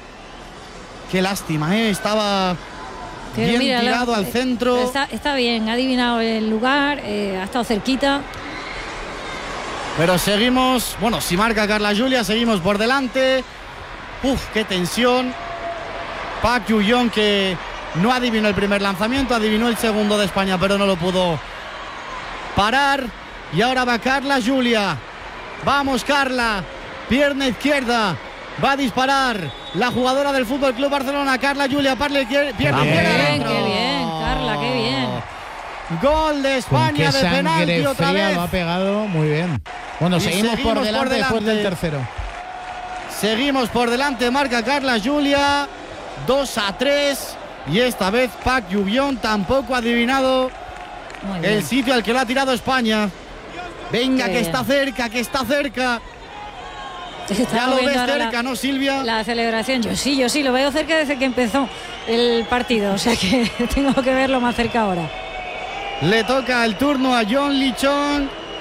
Qué lástima, ¿eh? Estaba Pero bien mira, la- tirado al eh, centro. pero Está, está bien, ha adivinado el lugar, eh, ha estado cerquita. Pero seguimos, bueno, si marca Carla Julia, seguimos por delante. Uf, qué tensión. Park Yu-yeon que no adivinó el primer lanzamiento, adivinó el segundo de España, pero no lo pudo parar. Y ahora va Carla Julia. Vamos Carla, pierna izquierda. Va a disparar la jugadora del Fútbol Club Barcelona, Carla Julia, parle, pierna Bien, izquierda. qué dentro. bien, Carla, qué bien. Gol de Con España qué de sangre penalti otra fría vez. lo ha pegado muy bien. Bueno, Y seguimos, seguimos por, por delante después delante. del tercero. Seguimos por delante, marca Carla Julia, dos a tres. Y esta vez Park Yu-yeon tampoco ha adivinado Muy bien. el sitio al que lo ha tirado España. Venga, Qué que bien. está cerca, que está cerca. Estamos Ya lo ves viendo ahora cerca, la- ¿no, Silvia? La celebración, yo sí, yo sí, lo veo cerca desde que empezó el partido, o sea que tengo que verlo más cerca ahora. Le toca el turno a John Lichon.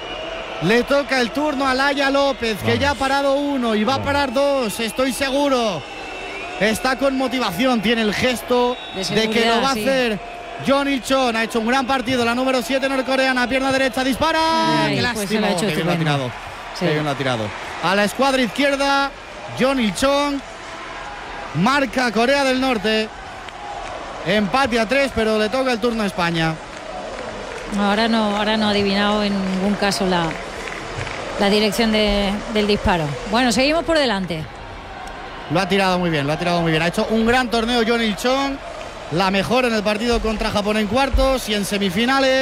Le toca el turno a Laia López, que Vamos. ya ha parado uno y va Vamos. a parar dos, estoy seguro. Está con motivación, tiene el gesto De de, que lo va a seguridad, sí. hacer. John Il-chon ha hecho un gran partido, la número siete norcoreana, pierna derecha, dispara. Ay, ¡Qué pues lástima! se lo ha hecho Qué bien lo ha estupendo. tirado. Sí. Qué bien lo ha tirado. A la escuadra izquierda, John Il-chon. Marca Corea del Norte. Empate a tres, pero le toca el turno a España. Ahora no, ahora no ha adivinado en ningún caso la, la dirección de, del disparo. Bueno, seguimos por delante. Lo ha tirado muy bien, lo ha tirado muy bien. Ha hecho un gran torneo John Il-chon. La mejor en el partido contra Japón en cuartos y en semifinales.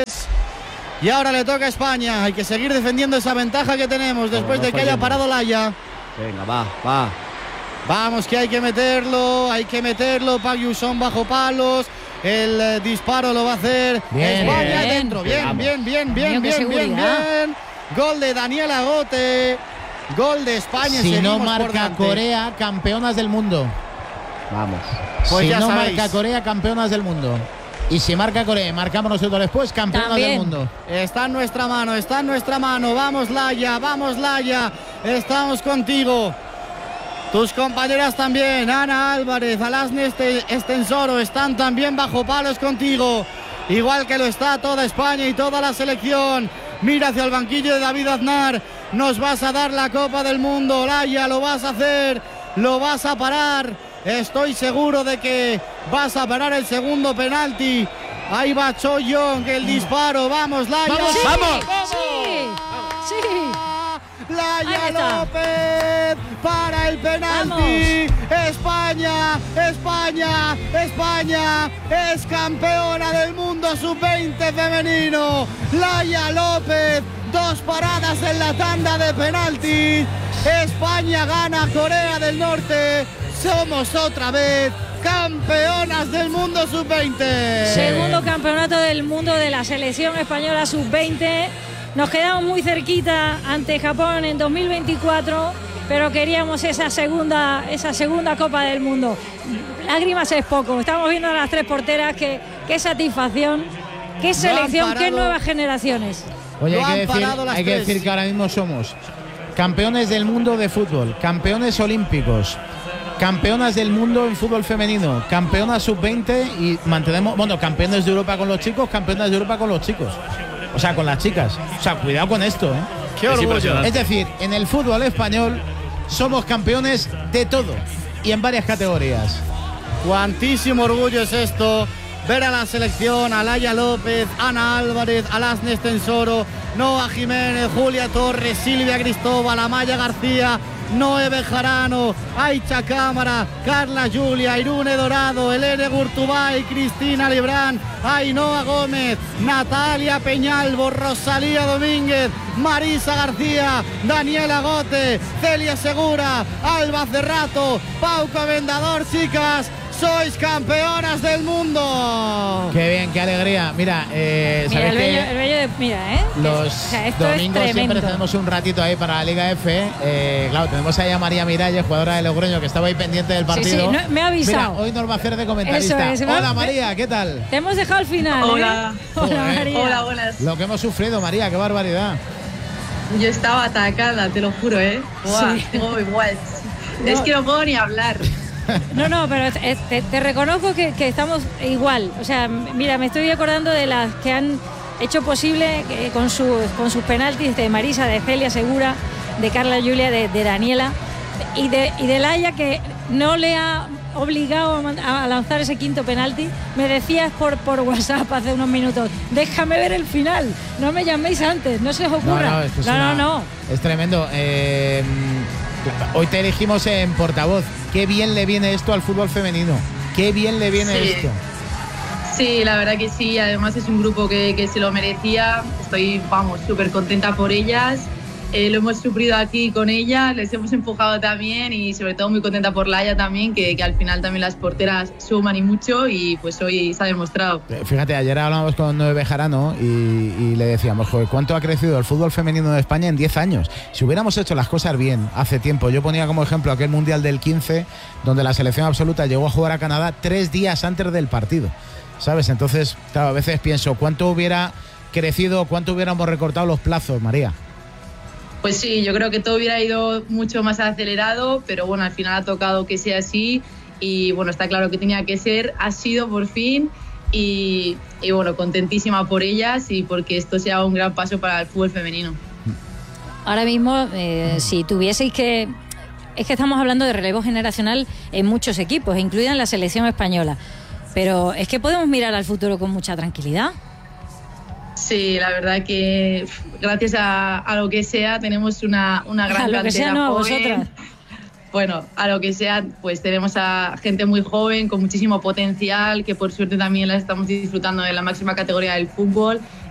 Y ahora le toca a España. Hay que seguir defendiendo esa ventaja que tenemos después no de que haya fallemos. parado Laia. Venga, va, va. Vamos, que hay que meterlo, hay que meterlo. Park Yu-sung bajo palos. El eh, disparo lo va a hacer Bien. España Bien. dentro. Bien, Vamos. bien, bien, Mío, bien, qué bien, bien, seguridad. bien. Gol de Daniela Gote. Gol de España. Si no Seguimos por marca delante. Corea, campeonas del mundo. Vamos. Pues si ya no sabéis. marca Corea, campeonas del mundo. Y si marca Corea y marcamos nosotros después, campeonas También. del mundo. Está en nuestra mano, está en nuestra mano. Vamos, Laia, vamos, Laia. Estamos contigo. Tus compañeras también, Ana Álvarez, Alasne este, Estensoro, están también bajo palos contigo. Igual que lo está toda España y toda la selección. Mira hacia el banquillo de David Aznar. Nos vas a dar la Copa del Mundo, Laia, lo vas a hacer, lo vas a parar. Estoy seguro de que vas a parar el segundo penalti. Ahí va Cho Young, el disparo. Vamos, Laia. ¡Vamos, Sí, vamos! sí, sí. Laia Ahí está. López para el penalti. España, España, España es campeona del mundo sub veinte femenino. Laia López, dos paradas en la tanda de penalti. España gana a Corea del Norte. Somos otra vez campeonas del mundo sub veinte. Segundo campeonato del mundo de la selección española sub veinte. Nos quedamos muy cerquita ante Japón en dos mil veinticuatro, pero queríamos esa segunda, esa segunda Copa del Mundo. Lágrimas es poco. Estamos viendo a las tres porteras. Qué, qué satisfacción, qué selección, qué parado. nuevas generaciones. Oye, Lo hay, han que decir, parado las hay que tres. decir que ahora mismo somos campeones del mundo de fútbol, campeones olímpicos, campeonas del mundo en fútbol femenino, campeonas sub veinte y mantenemos, bueno, campeones de Europa con los chicos, campeonas de Europa con los chicos. O sea, con las chicas. O sea, cuidado con esto, ¿eh? Qué Es orgullo. impresionante. Es decir, en el fútbol español somos campeones de todo y en varias categorías. Cuantísimo orgullo es esto. Ver a la selección, a Laia López, Ana Álvarez, Alasne Estensoro, Noa Jiménez, Julia Torres, Silvia Cristóbal, Amaya García, Noé Bejarano, Aicha Cámara, Carla Julia, Irune Dorado, Elene Gurtubay, Cristina Librán, Ainhoa Gómez, Natalia Peñalvo, Rosalía Domínguez, Marisa García, Daniela Gote, Celia Segura, Alba Cerrato, Pauco Vendador, chicas. Sois campeonas del mundo. Qué bien, qué alegría. Mira, eh, Mira, ¿sabéis el bello, que el bello de, mira, ¿eh? los O sea, esto domingos es siempre tremendo. tenemos un ratito ahí para la Liga F? Eh, claro, tenemos ahí a María Miralles, jugadora de Logroño, que estaba ahí pendiente del Sí, sí, partido. no, me ha avisado. Mira, hoy nos va a hacer de comentarista. Eso es, me- Hola me- María, ¿qué tal? Te hemos dejado al final. ¿eh? Hola. Hola, Joder. María. Hola, buenas. Lo que hemos sufrido, María, qué barbaridad. Yo estaba atacada, te lo juro, ¿eh? Buah, Sí. tengo igual. Es que no puedo ni hablar. No, no, pero te, te- te reconozco que, que estamos igual. O sea, m- mira, me estoy acordando de las que han hecho posible que con, sus, con sus penaltis de Marisa, de Celia Segura, de Carla Julia, de, de Daniela y de, y de Laia, que no le ha obligado a, man- a lanzar ese quinto penalti. Me decías por, por WhatsApp hace unos minutos, déjame ver el final, no me llaméis antes, no se os No, ocurra. no, esto es no, una- no, no. Es tremendo. Eh, hoy te elegimos en portavoz. Qué bien le viene esto al fútbol femenino. Qué bien le viene Sí. esto. Sí, la verdad que sí. Además es un grupo que, que se lo merecía. Estoy, vamos, súper contenta por ellas. Eh, lo hemos sufrido aquí con ellas, les hemos empujado también y sobre todo muy contenta por Laia también, que, que al final también las porteras suman y mucho y pues hoy se ha demostrado. Eh, Fíjate, ayer hablábamos con Noé Bejarano y, y le decíamos, joder, ¿cuánto ha crecido el fútbol femenino de España en diez años? Si hubiéramos hecho las cosas bien hace tiempo, yo ponía como ejemplo aquel Mundial del quince, donde la selección absoluta llegó a jugar a Canadá tres días antes del partido, ¿sabes? Entonces, claro, a veces pienso, ¿cuánto hubiera crecido, cuánto hubiéramos recortado los plazos, María? Pues sí, yo creo que todo hubiera ido mucho más acelerado, pero bueno, al final ha tocado que sea así y bueno, está claro que tenía que ser, ha sido por fin y, y bueno, contentísima por ellas y porque esto sea un gran paso para el fútbol femenino. Ahora mismo, eh, si tuvieseis que... Es que estamos hablando de relevo generacional en muchos equipos, incluida en la selección española, pero es que podemos mirar al futuro con mucha tranquilidad. Sí, la verdad que gracias a, a lo que sea tenemos una, una gran a lo cantera que sea, no, joven. vosotras. Bueno, a lo que sea, pues tenemos a gente muy joven con muchísimo potencial que por suerte también la estamos disfrutando en la máxima categoría del fútbol